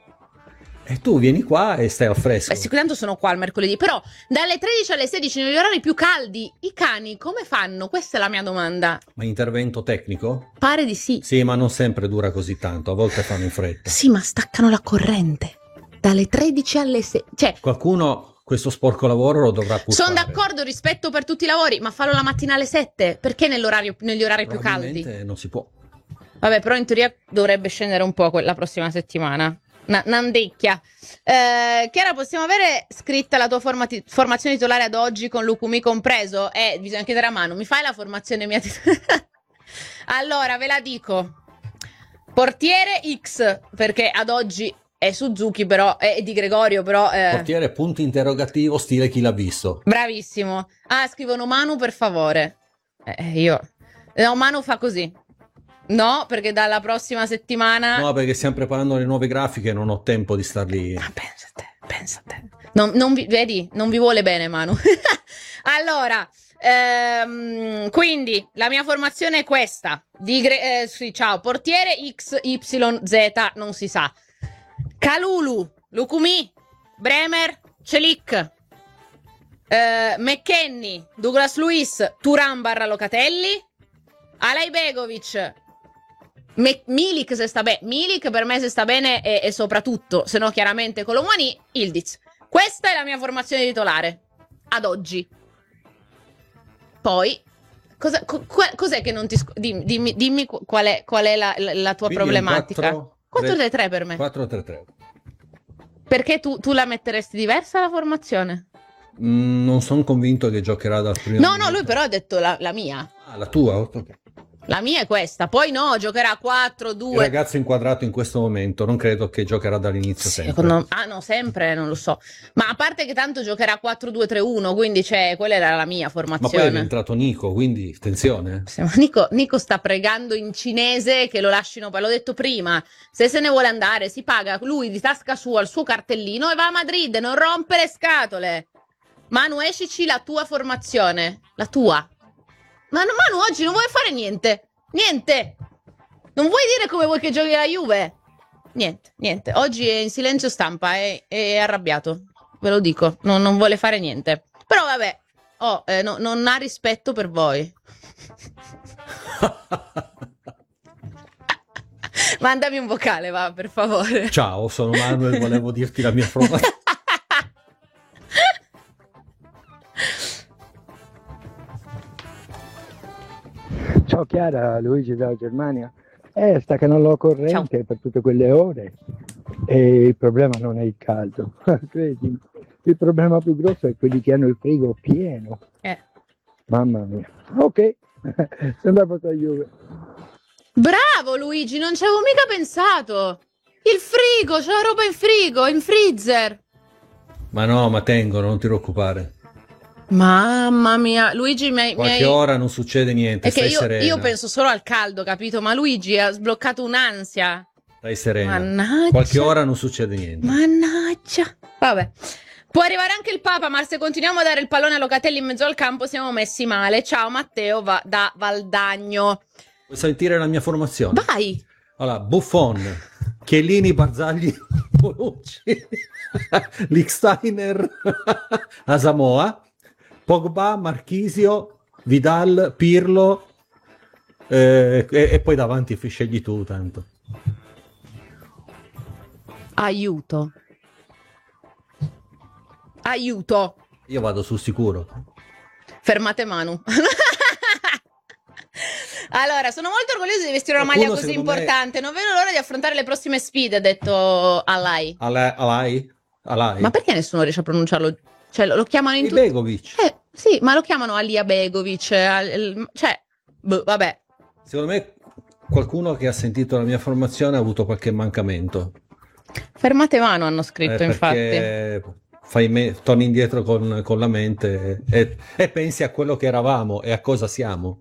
E tu vieni qua e stai al fresco. Beh, sicuramente sono qua il mercoledì, però dalle tredici alle sedici negli orari più caldi, i cani come fanno? Questa è la mia domanda. Ma intervento tecnico? Pare di sì. Sì, ma non sempre dura così tanto, a volte fanno in fretta. Sì, ma staccano la corrente. Dalle tredici alle sei. Cioè, qualcuno questo sporco lavoro lo dovrà pur sono fare. d'accordo, rispetto per tutti i lavori, ma farlo la mattina alle sette? Perché nell'orario, negli orari più caldi? Non si può. Vabbè, però in teoria dovrebbe scendere un po' la prossima settimana. N- Nandecchia. Eh, Chiara, possiamo avere scritta la tua formati- formazione titolare ad oggi con Lucumi compreso? Eh, bisogna chiedere a mano. Mi fai la formazione mia titolare? Allora, ve la dico. Portiere X, perché ad oggi è Suzuki, però è di Gregorio, però eh... portiere punto interrogativo stile chi l'ha visto. Bravissimo. Ah, scrivono Manu per favore. Eh, io no, Manu fa così. No, perché dalla prossima settimana no, perché stiamo preparando le nuove grafiche e non ho tempo di star lì. Ah, pensa a te, pensa a te. Non, non vi, vedi, non vi vuole bene Manu. Allora, ehm, quindi la mia formazione è questa. Di Gre- eh, sì, ciao, portiere X Y Z, non si sa. Kalulu, Lukumi, Bremer, Celic, eh, McKennie, Douglas Luiz, Turan barra Locatelli, Alajbegovic, Me- Milik se sta bene. Milik per me se sta bene e, e soprattutto, se no chiaramente Colomani, Ildiz. Questa è la mia formazione titolare ad oggi. Poi cosa, co- cos'è che non ti sc- dimmi, dimmi, dimmi qual è, qual è la, la, la tua Quindi problematica. quattro tre tre per me. quattro tre tre. Perché tu, tu la metteresti diversa la formazione? Mm, non sono convinto che giocherà dal primo No, minuto. no, lui però ha detto la, la mia. Ah, la tua? Ok. La mia è questa. Poi no, giocherà quattro Il due. ragazzo inquadrato in questo momento non credo che giocherà dall'inizio Sì, sempre. secondo- ah no, sempre, non lo so. Ma a parte che tanto giocherà quattro due tre uno, quindi cioè, quella era la mia Ma poi è formazione. rientrato Nico, quindi attenzione. Sì, ma Nico, Nico sta pregando in cinese che lo lasciino, l'ho detto prima, se se ne vuole andare si paga lui di tasca sua il suo cartellino e va a Madrid, non rompe le scatole. Manu, escici la tua formazione, la tua. Ma no, Manu oggi non vuoi fare niente, niente. Non vuoi dire come vuoi che giochi la Juve? Niente, niente. Oggi è in silenzio stampa, è, è arrabbiato, ve lo dico, non, non vuole fare niente. Però vabbè, oh, eh, no, non ha rispetto per voi. Mandami un vocale, va, per favore. Ciao, sono Manuel, volevo dirti la mia formazione. Ciao Chiara, Luigi dalla Germania. Eh, staccano la corrente Ciao. per tutte quelle ore e il problema non è il caldo, credimi. Il problema più grosso è quelli che hanno il frigo pieno. Eh. Mamma mia. Ok, sembra proprio la Juve. Bravo Luigi, non ci avevo mica pensato. Il frigo, c'è la roba in frigo, in freezer. Ma no, ma tengono, non ti preoccupare. Mamma mia, Luigi mi hai... mi Qualche hai- ora non succede niente, È che stai io, serena. io penso solo al caldo, capito? Ma Luigi ha sbloccato un'ansia. Stai serena. Mannaggia. Qualche ora non succede niente. Mannaggia. Vabbè. Può arrivare anche il Papa, ma se continuiamo a dare il pallone a Locatelli in mezzo al campo siamo messi male. Ciao Matteo va da Valdagno. Vuoi sentire la mia formazione? Vai. Allora, Buffon, Chiellini, Barzagli, Bonucci, Lichtsteiner, Asamoah, Pogba, Marchisio, Vidal, Pirlo eh, e, e poi davanti scegli tu tanto. Aiuto. Aiuto. Io vado sul sicuro. Fermate Manu. Allora, sono molto orgogliosa di vestire una Qualcuno, maglia così secondo me- importante. Non vedo l'ora di affrontare le prossime sfide, ha detto Alai. Ala- Alai? Alai? Ma perché nessuno riesce a pronunciarlo? Cioè, lo, lo chiamano in tutti... Begovic. Eh, sì, ma lo chiamano Alia Begovic. Al- il- cioè, boh, vabbè. Secondo me qualcuno che ha sentito la mia formazione ha avuto qualche mancamento. Fermate mano hanno scritto, Eh, infatti. perché fai me- torni indietro con, con la mente e, e pensi a quello che eravamo e a cosa siamo.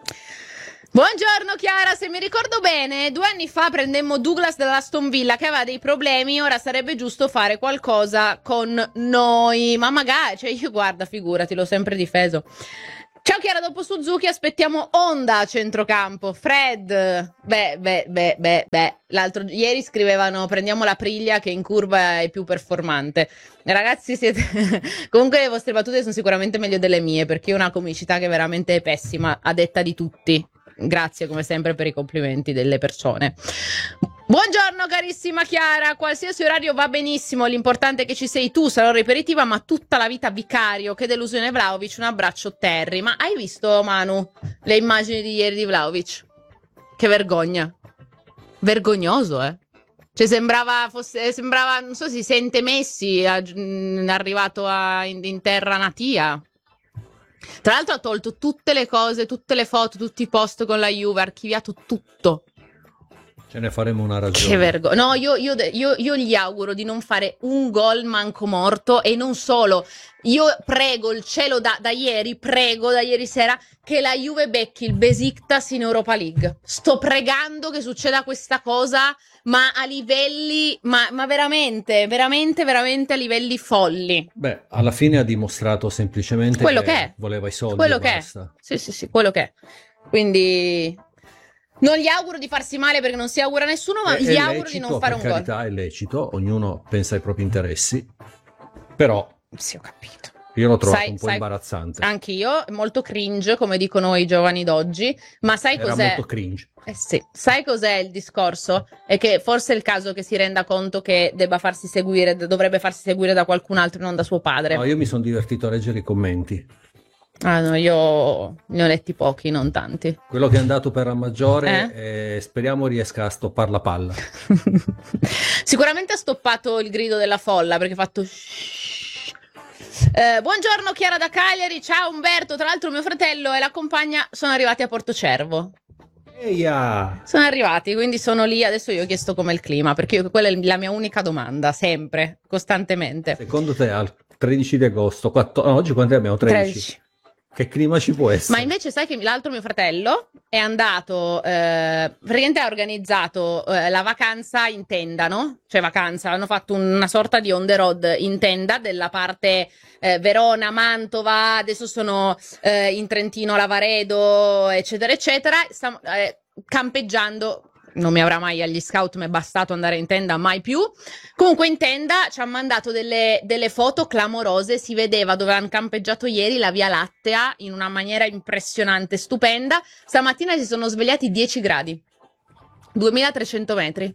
Buongiorno Chiara, se mi ricordo bene, due anni fa prendemmo Douglas dall'Aston Villa che aveva dei problemi, ora sarebbe giusto fare qualcosa con noi, ma magari, cioè io guarda, figurati, l'ho sempre difeso. Ciao Chiara, dopo Suzuki aspettiamo Honda a centrocampo, Fred, beh, beh, beh, beh, beh, l'altro ieri scrivevano prendiamo la Priglia che in curva è più performante. Ragazzi, siete comunque le vostre battute sono sicuramente meglio delle mie, perché io ho una comicità che veramente è pessima, a detta di tutti. Grazie come sempre per i complimenti delle persone. Buongiorno carissima Chiara, qualsiasi orario va benissimo, l'importante è che ci sei tu, sarò ripetitiva, ma tutta la vita vicario, che delusione Vlahovic, un abbraccio Terry. Ma hai visto Manu le immagini di ieri di Vlahovic? Che vergogna, vergognoso eh. Cioè sembrava, fosse, sembrava non so si sente Messi a, arrivato a, in, in terra natia. Tra l'altro ha tolto tutte le cose, tutte le foto, tutti i post con la Juve, ha archiviato tutto. Ce ne faremo una ragione. Che vergogna. No, io, io, io, io gli auguro di non fare un gol manco morto e non solo. Io prego il cielo da, da ieri, prego da ieri sera che la Juve becchi il Besiktas in Europa League. Sto pregando che succeda questa cosa, ma a livelli, ma, ma veramente, veramente, veramente a livelli folli. Beh, alla fine ha dimostrato semplicemente quello che, che è. voleva i soldi. Quello e che basta. è. Sì, sì, sì, quello che è. Quindi non gli auguro di farsi male perché non si augura a nessuno, ma È- gli è auguro lecito, di non fare per un gol. carità, è lecito, ognuno pensa ai propri interessi, però Sì, ho capito. io l'ho trovato Sai- un po' sai- imbarazzante. Anch'io, molto cringe, come dicono i giovani d'oggi, ma sai Era cos'è? molto cringe. Eh sì, sai cos'è il discorso? È che forse è il caso che si renda conto che debba farsi seguire, dovrebbe farsi seguire da qualcun altro e non da suo padre. No, io mi sono divertito a leggere i commenti. Ah no, io ne ho letti pochi, non tanti. Quello che è andato per la maggiore, eh, speriamo riesca a stoppare la palla. Sicuramente ha stoppato il grido della folla perché ha fatto shhh. Eh, buongiorno Chiara da Cagliari, ciao Umberto, tra l'altro mio fratello e la compagna sono arrivati a Portocervo. Eia! Sono arrivati, quindi sono lì, adesso io ho chiesto com'è il clima, perché io- quella è la mia unica domanda, sempre, costantemente. Secondo te al tredici di agosto, quattordici, no, oggi quanti abbiamo? tredici. tredici. Che clima ci può essere? Ma invece sai che l'altro mio fratello è andato, eh, praticamente ha organizzato eh, la vacanza in tenda, no? Cioè vacanza, hanno fatto una sorta di on the road in tenda della parte eh, Verona, Mantova, adesso sono eh, in Trentino, Lavaredo, eccetera, eccetera, stiamo eh, campeggiando. Non mi avrà mai agli scout, mi è bastato andare in tenda, mai più. Comunque in tenda ci ha mandato delle, delle foto clamorose, si vedeva dove hanno campeggiato ieri la Via Lattea in una maniera impressionante, stupenda. Stamattina si sono svegliati dieci gradi, duemilatrecento metri.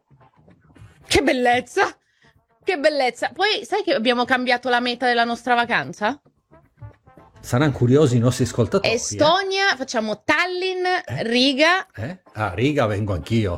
Che bellezza! Che bellezza! Poi sai che abbiamo cambiato la meta della nostra vacanza? Saranno curiosi i nostri ascoltatori. eh? Estonia, facciamo Tallinn, Riga. Eh? Ah, Riga vengo anch'io.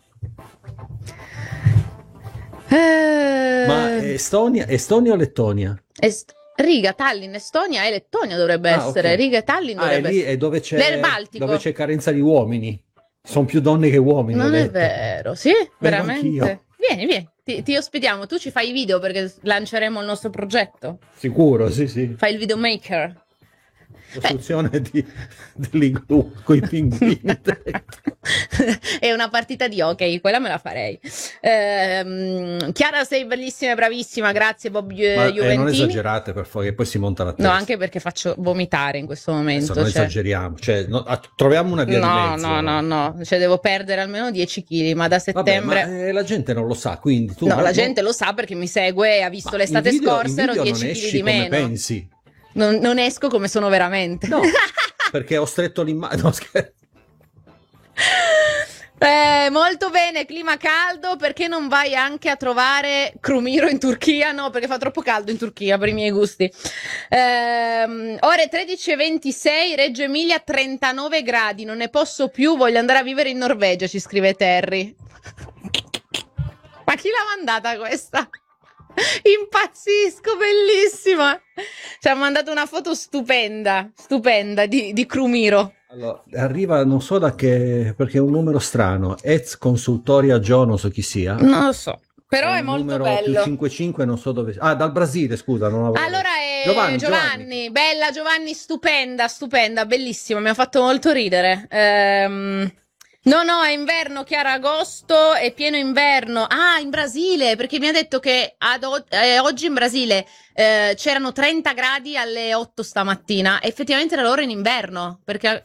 Eh, Ma Estonia, Estonia o Lettonia? Est- Riga, Tallinn, Estonia e Lettonia dovrebbe Ah, essere. ok. Riga e Tallinn Ah, è dovrebbe lì essere. è dove c'è, Nel Baltico. dove c'è carenza di uomini. Sono più donne che uomini. ho Non è detto. vero, sì? Veramente? anch'io. Vieni, vieni, ti, ti ospitiamo. Tu ci fai i video perché lanceremo il nostro progetto. Sicuro, sì, sì. Fai il videomaker. Costruzione di, dell'igloo con i pinguini. È una partita di hockey, quella me la farei. Ehm, Chiara, sei bellissima e bravissima, grazie Bob Ju- Ma, eh, non Juventini. esagerate per favore, che poi si monta la No, testa. anche perché faccio vomitare in questo momento. Adesso non cioè. esageriamo, cioè, no, ah, troviamo una via di No, mezzo. no, no, no, cioè devo perdere almeno dieci chili, ma da Vabbè, settembre... ma eh, la gente non lo sa, quindi tu... No, ma- la no- gente lo sa perché mi segue e ha visto ma l'estate in video- scorsa, in ero video dieci non chili esci di come meno. pensi. Non, non esco come sono veramente. No, perché ho stretto l'immagine. No, scherzo. Eh, molto bene, clima caldo, perché non vai anche a trovare Crumiro in Turchia? No, perché fa troppo caldo in Turchia per i miei gusti. Ehm, ore tredici e ventisei, Reggio Emilia trentanove gradi, non ne posso più, voglio andare a vivere in Norvegia, ci scrive Terry. Ma chi l'ha mandata questa? Impazzisco, bellissima. Ci ha mandato una foto stupenda, stupenda di, di Crumiro. Allora, arriva non so da che, perché è un numero strano, Ez Consultoria Gio, non so chi sia. Non lo so, però è, un molto numero bello. più cinquantacinque, non so dove. Ah, dal Brasile, scusa, non avevo. Allora è Giovanni, Giovanni, Giovanni. bella Giovanni, stupenda, stupenda, bellissima, mi ha fatto molto ridere. Ehm, no, no, è inverno, Chiara, agosto, è pieno inverno. Ah, in Brasile, perché mi ha detto che ad o- eh, oggi in Brasile eh, c'erano trenta gradi alle otto stamattina. Effettivamente era loro in inverno, perché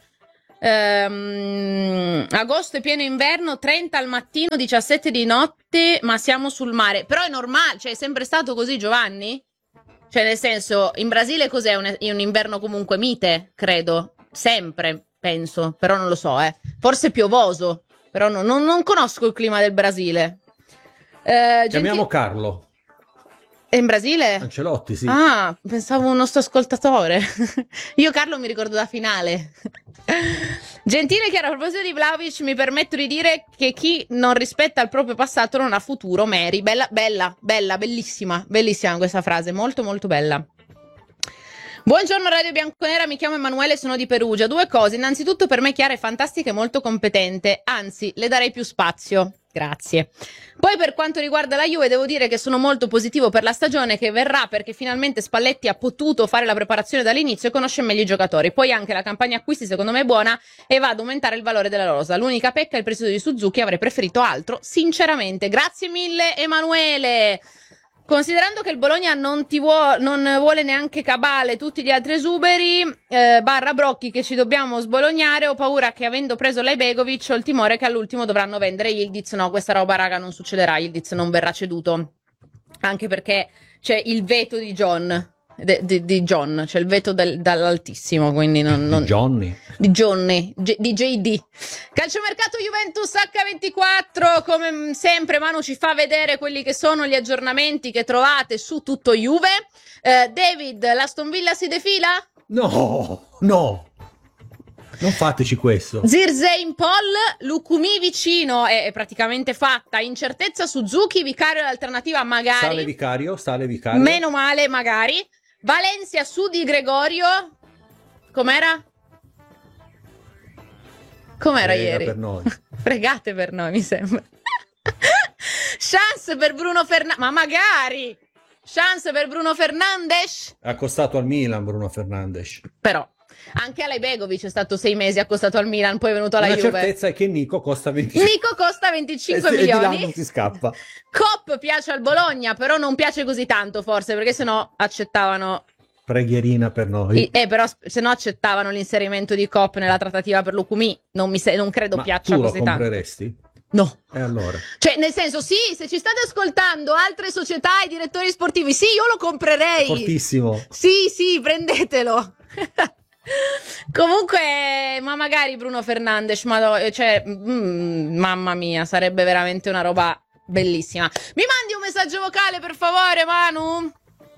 ehm, agosto è pieno inverno, trenta al mattino, diciassette di notte, ma siamo sul mare. Però è normale, cioè è sempre stato così, Giovanni? Cioè, nel senso, in Brasile cos'è? Un, un inverno comunque mite, credo. Sempre, penso. Però non lo so, eh. Forse piovoso. Però no- non, non conosco il clima del Brasile. Eh, Chiamiamo genti- Carlo È in Brasile? Ancelotti, sì. Ah, pensavo un nostro ascoltatore. Io Carlo mi ricordo da finale. Gentile Chiara, a proposito di Vlahovic, mi permetto di dire che chi non rispetta il proprio passato non ha futuro. Mary, bella, bella, bella, bellissima, bellissima questa frase, molto molto bella. Buongiorno Radio Bianconera, mi chiamo Emanuele, sono di Perugia. Due cose, innanzitutto per me Chiara è fantastica e molto competente, anzi le darei più spazio. Grazie. Poi per quanto riguarda la Juve devo dire che sono molto positivo per la stagione che verrà, perché finalmente Spalletti ha potuto fare la preparazione dall'inizio e conosce meglio i giocatori. Poi anche la campagna acquisti secondo me è buona e va ad aumentare il valore della rosa. L'unica pecca è il presidio di Suzuki, avrei preferito altro, sinceramente. Grazie mille Emanuele. Considerando che il Bologna non, ti vuo- non vuole neanche Cabale e tutti gli altri esuberi, eh, barra Brocchi che ci dobbiamo sbolognare, ho paura che avendo preso lei Begovic ho il timore che all'ultimo dovranno vendere Yildiz. No, questa roba raga non succederà, Yildiz non verrà ceduto, anche perché c'è il veto di John, de- di, di John, c'è il veto del- dall'altissimo, quindi non... non... Johnny. Di Johnny, G- di J D. Calciomercato Juventus acca ventiquattro, come sempre Manu ci fa vedere quelli che sono gli aggiornamenti che trovate su tutto Juve. Eh, David, l'Aston Villa si defila? No, no. Non fateci questo. Zirze in Paul, Lukumi vicino, è, è praticamente fatta. Incertezza Suzuki, Vicario l'alternativa magari. Sale Vicario, sale Vicario. Meno male magari. Valencia su di Gregorio. Com'era? Com'era Prega ieri? per noi. Fregate per noi, mi sembra. Chance per Bruno Fernandes. Ma magari! Chance per Bruno Fernandes. Ha costato al Milan Bruno Fernandes. Però anche Alej Begovic è stato sei mesi accostato al Milan, poi è venuto alla La Juve. certezza è che Nico costa venticinque. Nico costa venticinque e, e di là milioni. non si scappa. Cop piace al Bologna, però non piace così tanto forse, perché sennò accettavano... Preghierina per noi. I- eh, però se no accettavano l'inserimento di Cop nella trattativa per Lukumi. Non, mi se- non credo Ma piaccia tu lo così tanto. compreresti? No. E allora? Cioè, nel senso, sì, se ci state ascoltando altre società e direttori sportivi, sì, io lo comprerei. Fortissimo. Sì, sì, prendetelo. Comunque, ma magari Bruno Fernandes, ma cioè, mm, mamma mia, sarebbe veramente una roba bellissima. Mi mandi un messaggio vocale, per favore, Manu?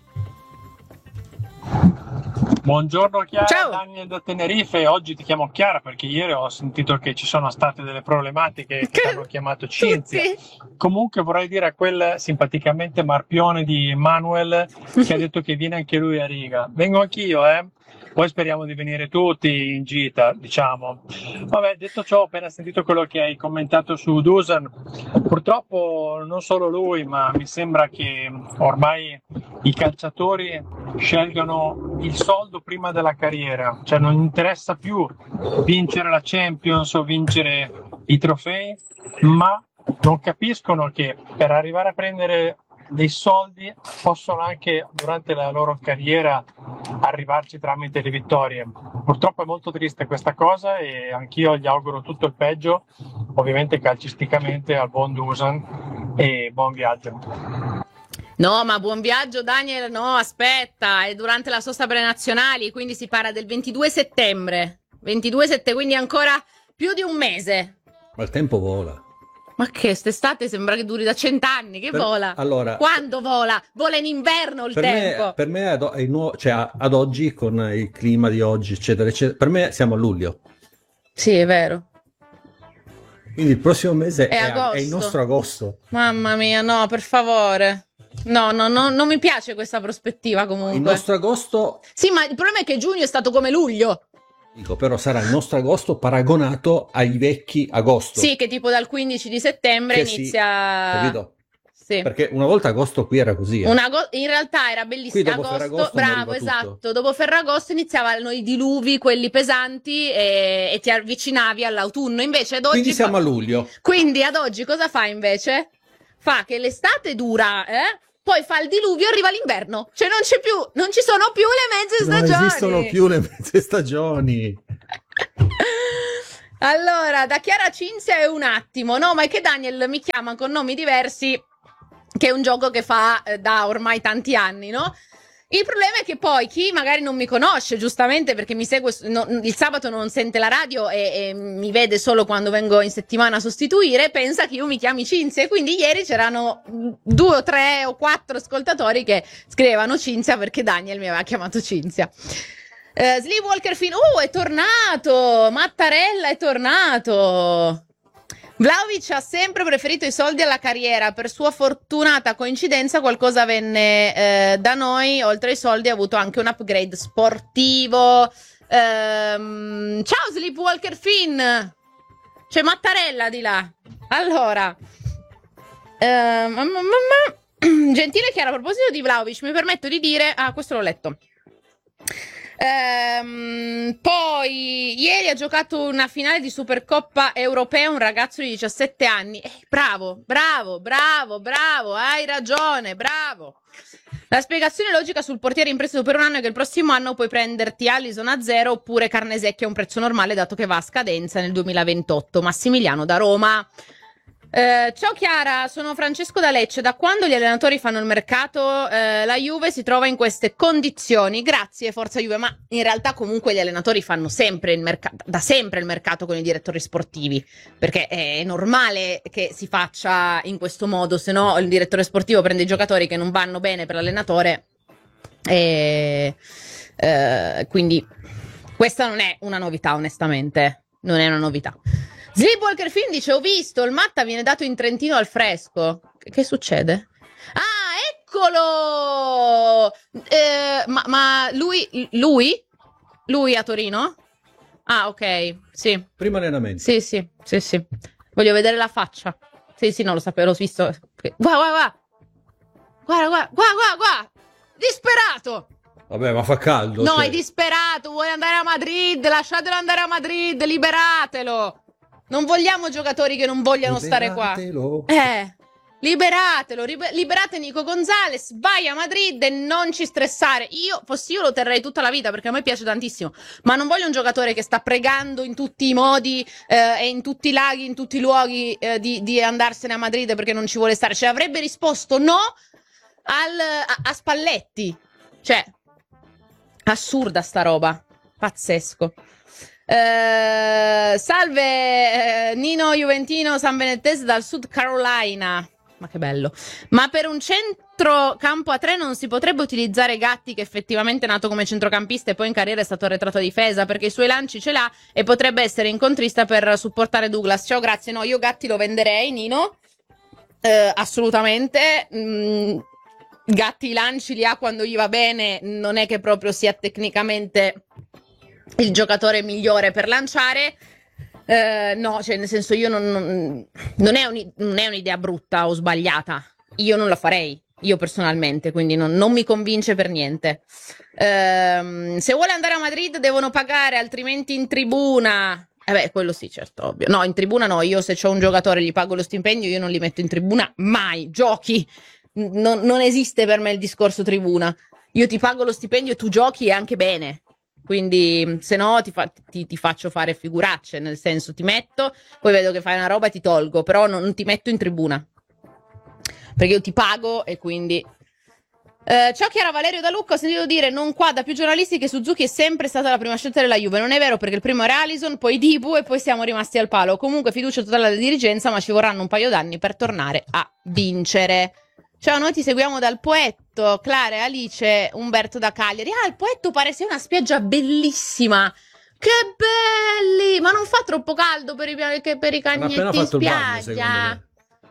Buongiorno Chiara, Ciao. Daniel da Tenerife. Oggi ti chiamo Chiara perché ieri ho sentito che ci sono state delle problematiche che ti hanno chiamato Cinzia. Tutti. Comunque vorrei dire a quel simpaticamente marpione di Manuel che ha detto che viene anche lui a Riga. Vengo anch'io, eh? Poi speriamo di venire tutti in gita, diciamo. Vabbè, detto ciò, ho appena sentito quello che hai commentato su Dusan. Purtroppo non solo lui, ma mi sembra che ormai i calciatori scelgano il soldo prima della carriera. Cioè non interessa più vincere la Champions o vincere i trofei, ma non capiscono che per arrivare a prendere dei soldi possono anche durante la loro carriera arrivarci tramite le vittorie. Purtroppo è molto triste questa cosa e anch'io gli auguro tutto il peggio, ovviamente calcisticamente, al buon Dusan, e buon viaggio. No, ma buon viaggio Daniel, no, aspetta, è durante la sosta per le nazionali, quindi si parla del ventidue settembre. ventidue settembre, quindi ancora più di un mese. Ma il tempo vola. Ma che, quest'estate sembra che duri da cent'anni, che Per- vola? allora- Quando vola? Vola in inverno il Per tempo. me, per me ad, o- è nuovo- cioè, ad oggi, con il clima di oggi, eccetera, eccetera, per me siamo a luglio. Sì, è vero. Quindi il prossimo mese È è, agosto. è il nostro agosto. Mamma mia, no, per favore. No, no, no, non mi piace questa prospettiva comunque. Il nostro agosto Sì, ma il problema è che giugno è stato come luglio. Dico, però sarà il nostro agosto paragonato ai vecchi agosto. Sì, che tipo dal quindici di settembre Che sì, inizia... capito? Sì. Perché una volta agosto qui era così. Eh. Un ago- in realtà era bellissimo. Qui dopo Agosto, Ferragosto bravo, moriva esatto. tutto. Dopo Ferragosto iniziavano i diluvi, quelli pesanti, e, e ti avvicinavi all'autunno. Invece ad oggi. Quindi siamo fa- a luglio. Quindi ad oggi cosa fa invece? Fa che l'estate dura, eh? Poi fa il diluvio e arriva l'inverno. Cioè non c'è più, non ci sono più le mezze Non stagioni. esistono più le mezze stagioni. Allora, da Chiara Cinzia è un attimo. No, ma è che Daniel mi chiama con nomi diversi, che è un gioco che fa eh, da ormai tanti anni, no? Il problema è che poi chi magari non mi conosce, giustamente perché mi segue, no, il sabato non sente la radio e, e mi vede solo quando vengo in settimana a sostituire, pensa che io mi chiami Cinzia. E quindi ieri c'erano due o tre o quattro ascoltatori che scrivevano Cinzia perché Daniel mi aveva chiamato Cinzia. Uh, Sleepwalker Fin, oh, è tornato! Mattarella è tornato! Vlahovic ha sempre preferito i soldi alla carriera. Per sua fortunata coincidenza qualcosa venne eh, da noi. Oltre ai soldi ha avuto anche un upgrade sportivo. Ehm, ciao Sleepwalker Finn. C'è Mattarella di là. Allora ehm, gentile Chiara, a proposito di Vlahovic mi permetto di dire, ah, questo l'ho letto. Ehm, poi ieri ha giocato una finale di Supercoppa europea un ragazzo di diciassette anni. Eh, bravo, bravo, bravo, bravo, hai ragione, bravo. La spiegazione logica sul portiere in prestito per un anno è che il prossimo anno puoi prenderti Alisson a zero oppure Carnesecchi a un prezzo normale, dato che va a scadenza nel duemilaventotto. Massimiliano da Roma. Eh, ciao Chiara, sono Francesco da Lecce. Da quando gli allenatori fanno il mercato eh, la Juve si trova in queste condizioni? Grazie Forza Juve. Ma in realtà comunque gli allenatori fanno sempre il mercato, da sempre il mercato con i direttori sportivi, perché è normale che si faccia in questo modo, se no il direttore sportivo prende i giocatori che non vanno bene per l'allenatore e eh, quindi questa non è una novità, onestamente non è una novità. Sleepwalker Film dice: ho visto, il Matta viene dato in Trentino al fresco. Che, che succede? Ah, eccolo! Eh, ma, ma lui, lui? Lui a Torino? Ah, ok, sì. Primo allenamento. Sì, sì, sì, sì. Voglio vedere la faccia. Sì, sì, no, lo sapevo, l'ho visto. Guarda, guarda, guarda. Guarda, guarda, guarda, guarda, guarda. Disperato! Vabbè, ma fa caldo. No, cioè. è disperato, vuole andare a Madrid, lasciatelo andare a Madrid, liberatelo. Non vogliamo giocatori che non vogliano Liberatelo. stare qua. Eh, liberatelo, liber- liberate Nico Gonzalez, vai a Madrid e non ci stressare. Io, fossi io lo terrei tutta la vita perché a me piace tantissimo, ma non voglio un giocatore che sta pregando in tutti i modi eh, e in tutti i laghi, in tutti i luoghi eh, di, di andarsene a Madrid perché non ci vuole stare. Cioè avrebbe risposto no al, a, a Spalletti. Cioè, assurda sta roba, pazzesco. Uh, salve uh, Nino Juventino San Benettese dal Sud Carolina, ma che bello. Ma per un centrocampo a tre non si potrebbe utilizzare Gatti, che effettivamente è nato come centrocampista e poi in carriera è stato arretrato a difesa, perché i suoi lanci ce l'ha e potrebbe essere incontrista per supportare Douglas. Ciao, grazie. No, io Gatti lo venderei, Nino, uh, assolutamente. mm, Gatti i lanci li ha quando gli va bene, non è che proprio sia tecnicamente il giocatore migliore per lanciare. Eh, no, cioè nel senso io non, non, non, è un, non è un'idea brutta o sbagliata, io non la farei, io personalmente, quindi non, non mi convince per niente. Eh, se vuole andare a Madrid devono pagare, altrimenti in tribuna. Eh beh, quello sì, certo, ovvio. No, in tribuna no, io se c'ho un giocatore gli pago lo stipendio, io non li metto in tribuna mai, giochi. Non, non esiste per me il discorso tribuna. Io ti pago lo stipendio e tu giochi e anche bene. Quindi se no ti, fa, ti, ti faccio fare figuracce, nel senso ti metto, poi vedo che fai una roba e ti tolgo, però non, non ti metto in tribuna perché io ti pago e quindi eh, ciao Chiara, Valerio da Lucca. Ho sentito dire non qua da più giornalisti che Suzuki è sempre stata la prima scelta della Juve. Non è vero, perché il primo era Alisson, poi Dibu e poi siamo rimasti al palo. Comunque fiducia totale alla dirigenza, ma ci vorranno un paio d'anni per tornare a vincere. Ciao, noi ti seguiamo dal Poetto, Clara, Alice, Umberto da Cagliari. Ah, il Poetto pare sia una spiaggia bellissima. Che belli! Ma non fa troppo caldo per i, per i cagnetti in spiaggia?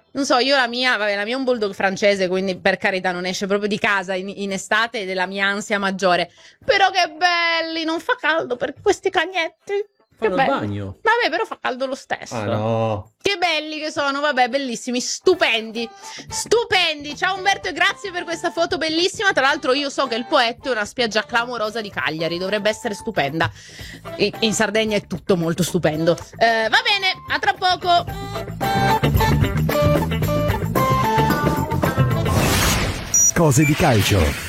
non so, io la mia, vabbè, la mia è un bulldog francese, quindi per carità non esce proprio di casa in, in estate ed è la mia ansia maggiore. Però che belli, non fa caldo per questi cagnetti. Fanno il bagno. Vabbè, però fa caldo lo stesso. Ah no. Che belli che sono, vabbè, bellissimi, stupendi. Stupendi. Ciao Umberto e grazie per questa foto bellissima. Tra l'altro io so che il Poetto è una spiaggia clamorosa di Cagliari, dovrebbe essere stupenda. E in Sardegna è tutto molto stupendo. Eh, va bene, a tra poco. Cose di calcio.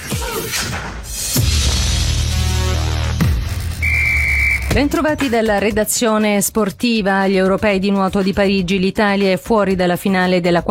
Bentrovati dalla redazione sportiva. Agli europei di nuoto di Parigi l'Italia è fuori dalla finale della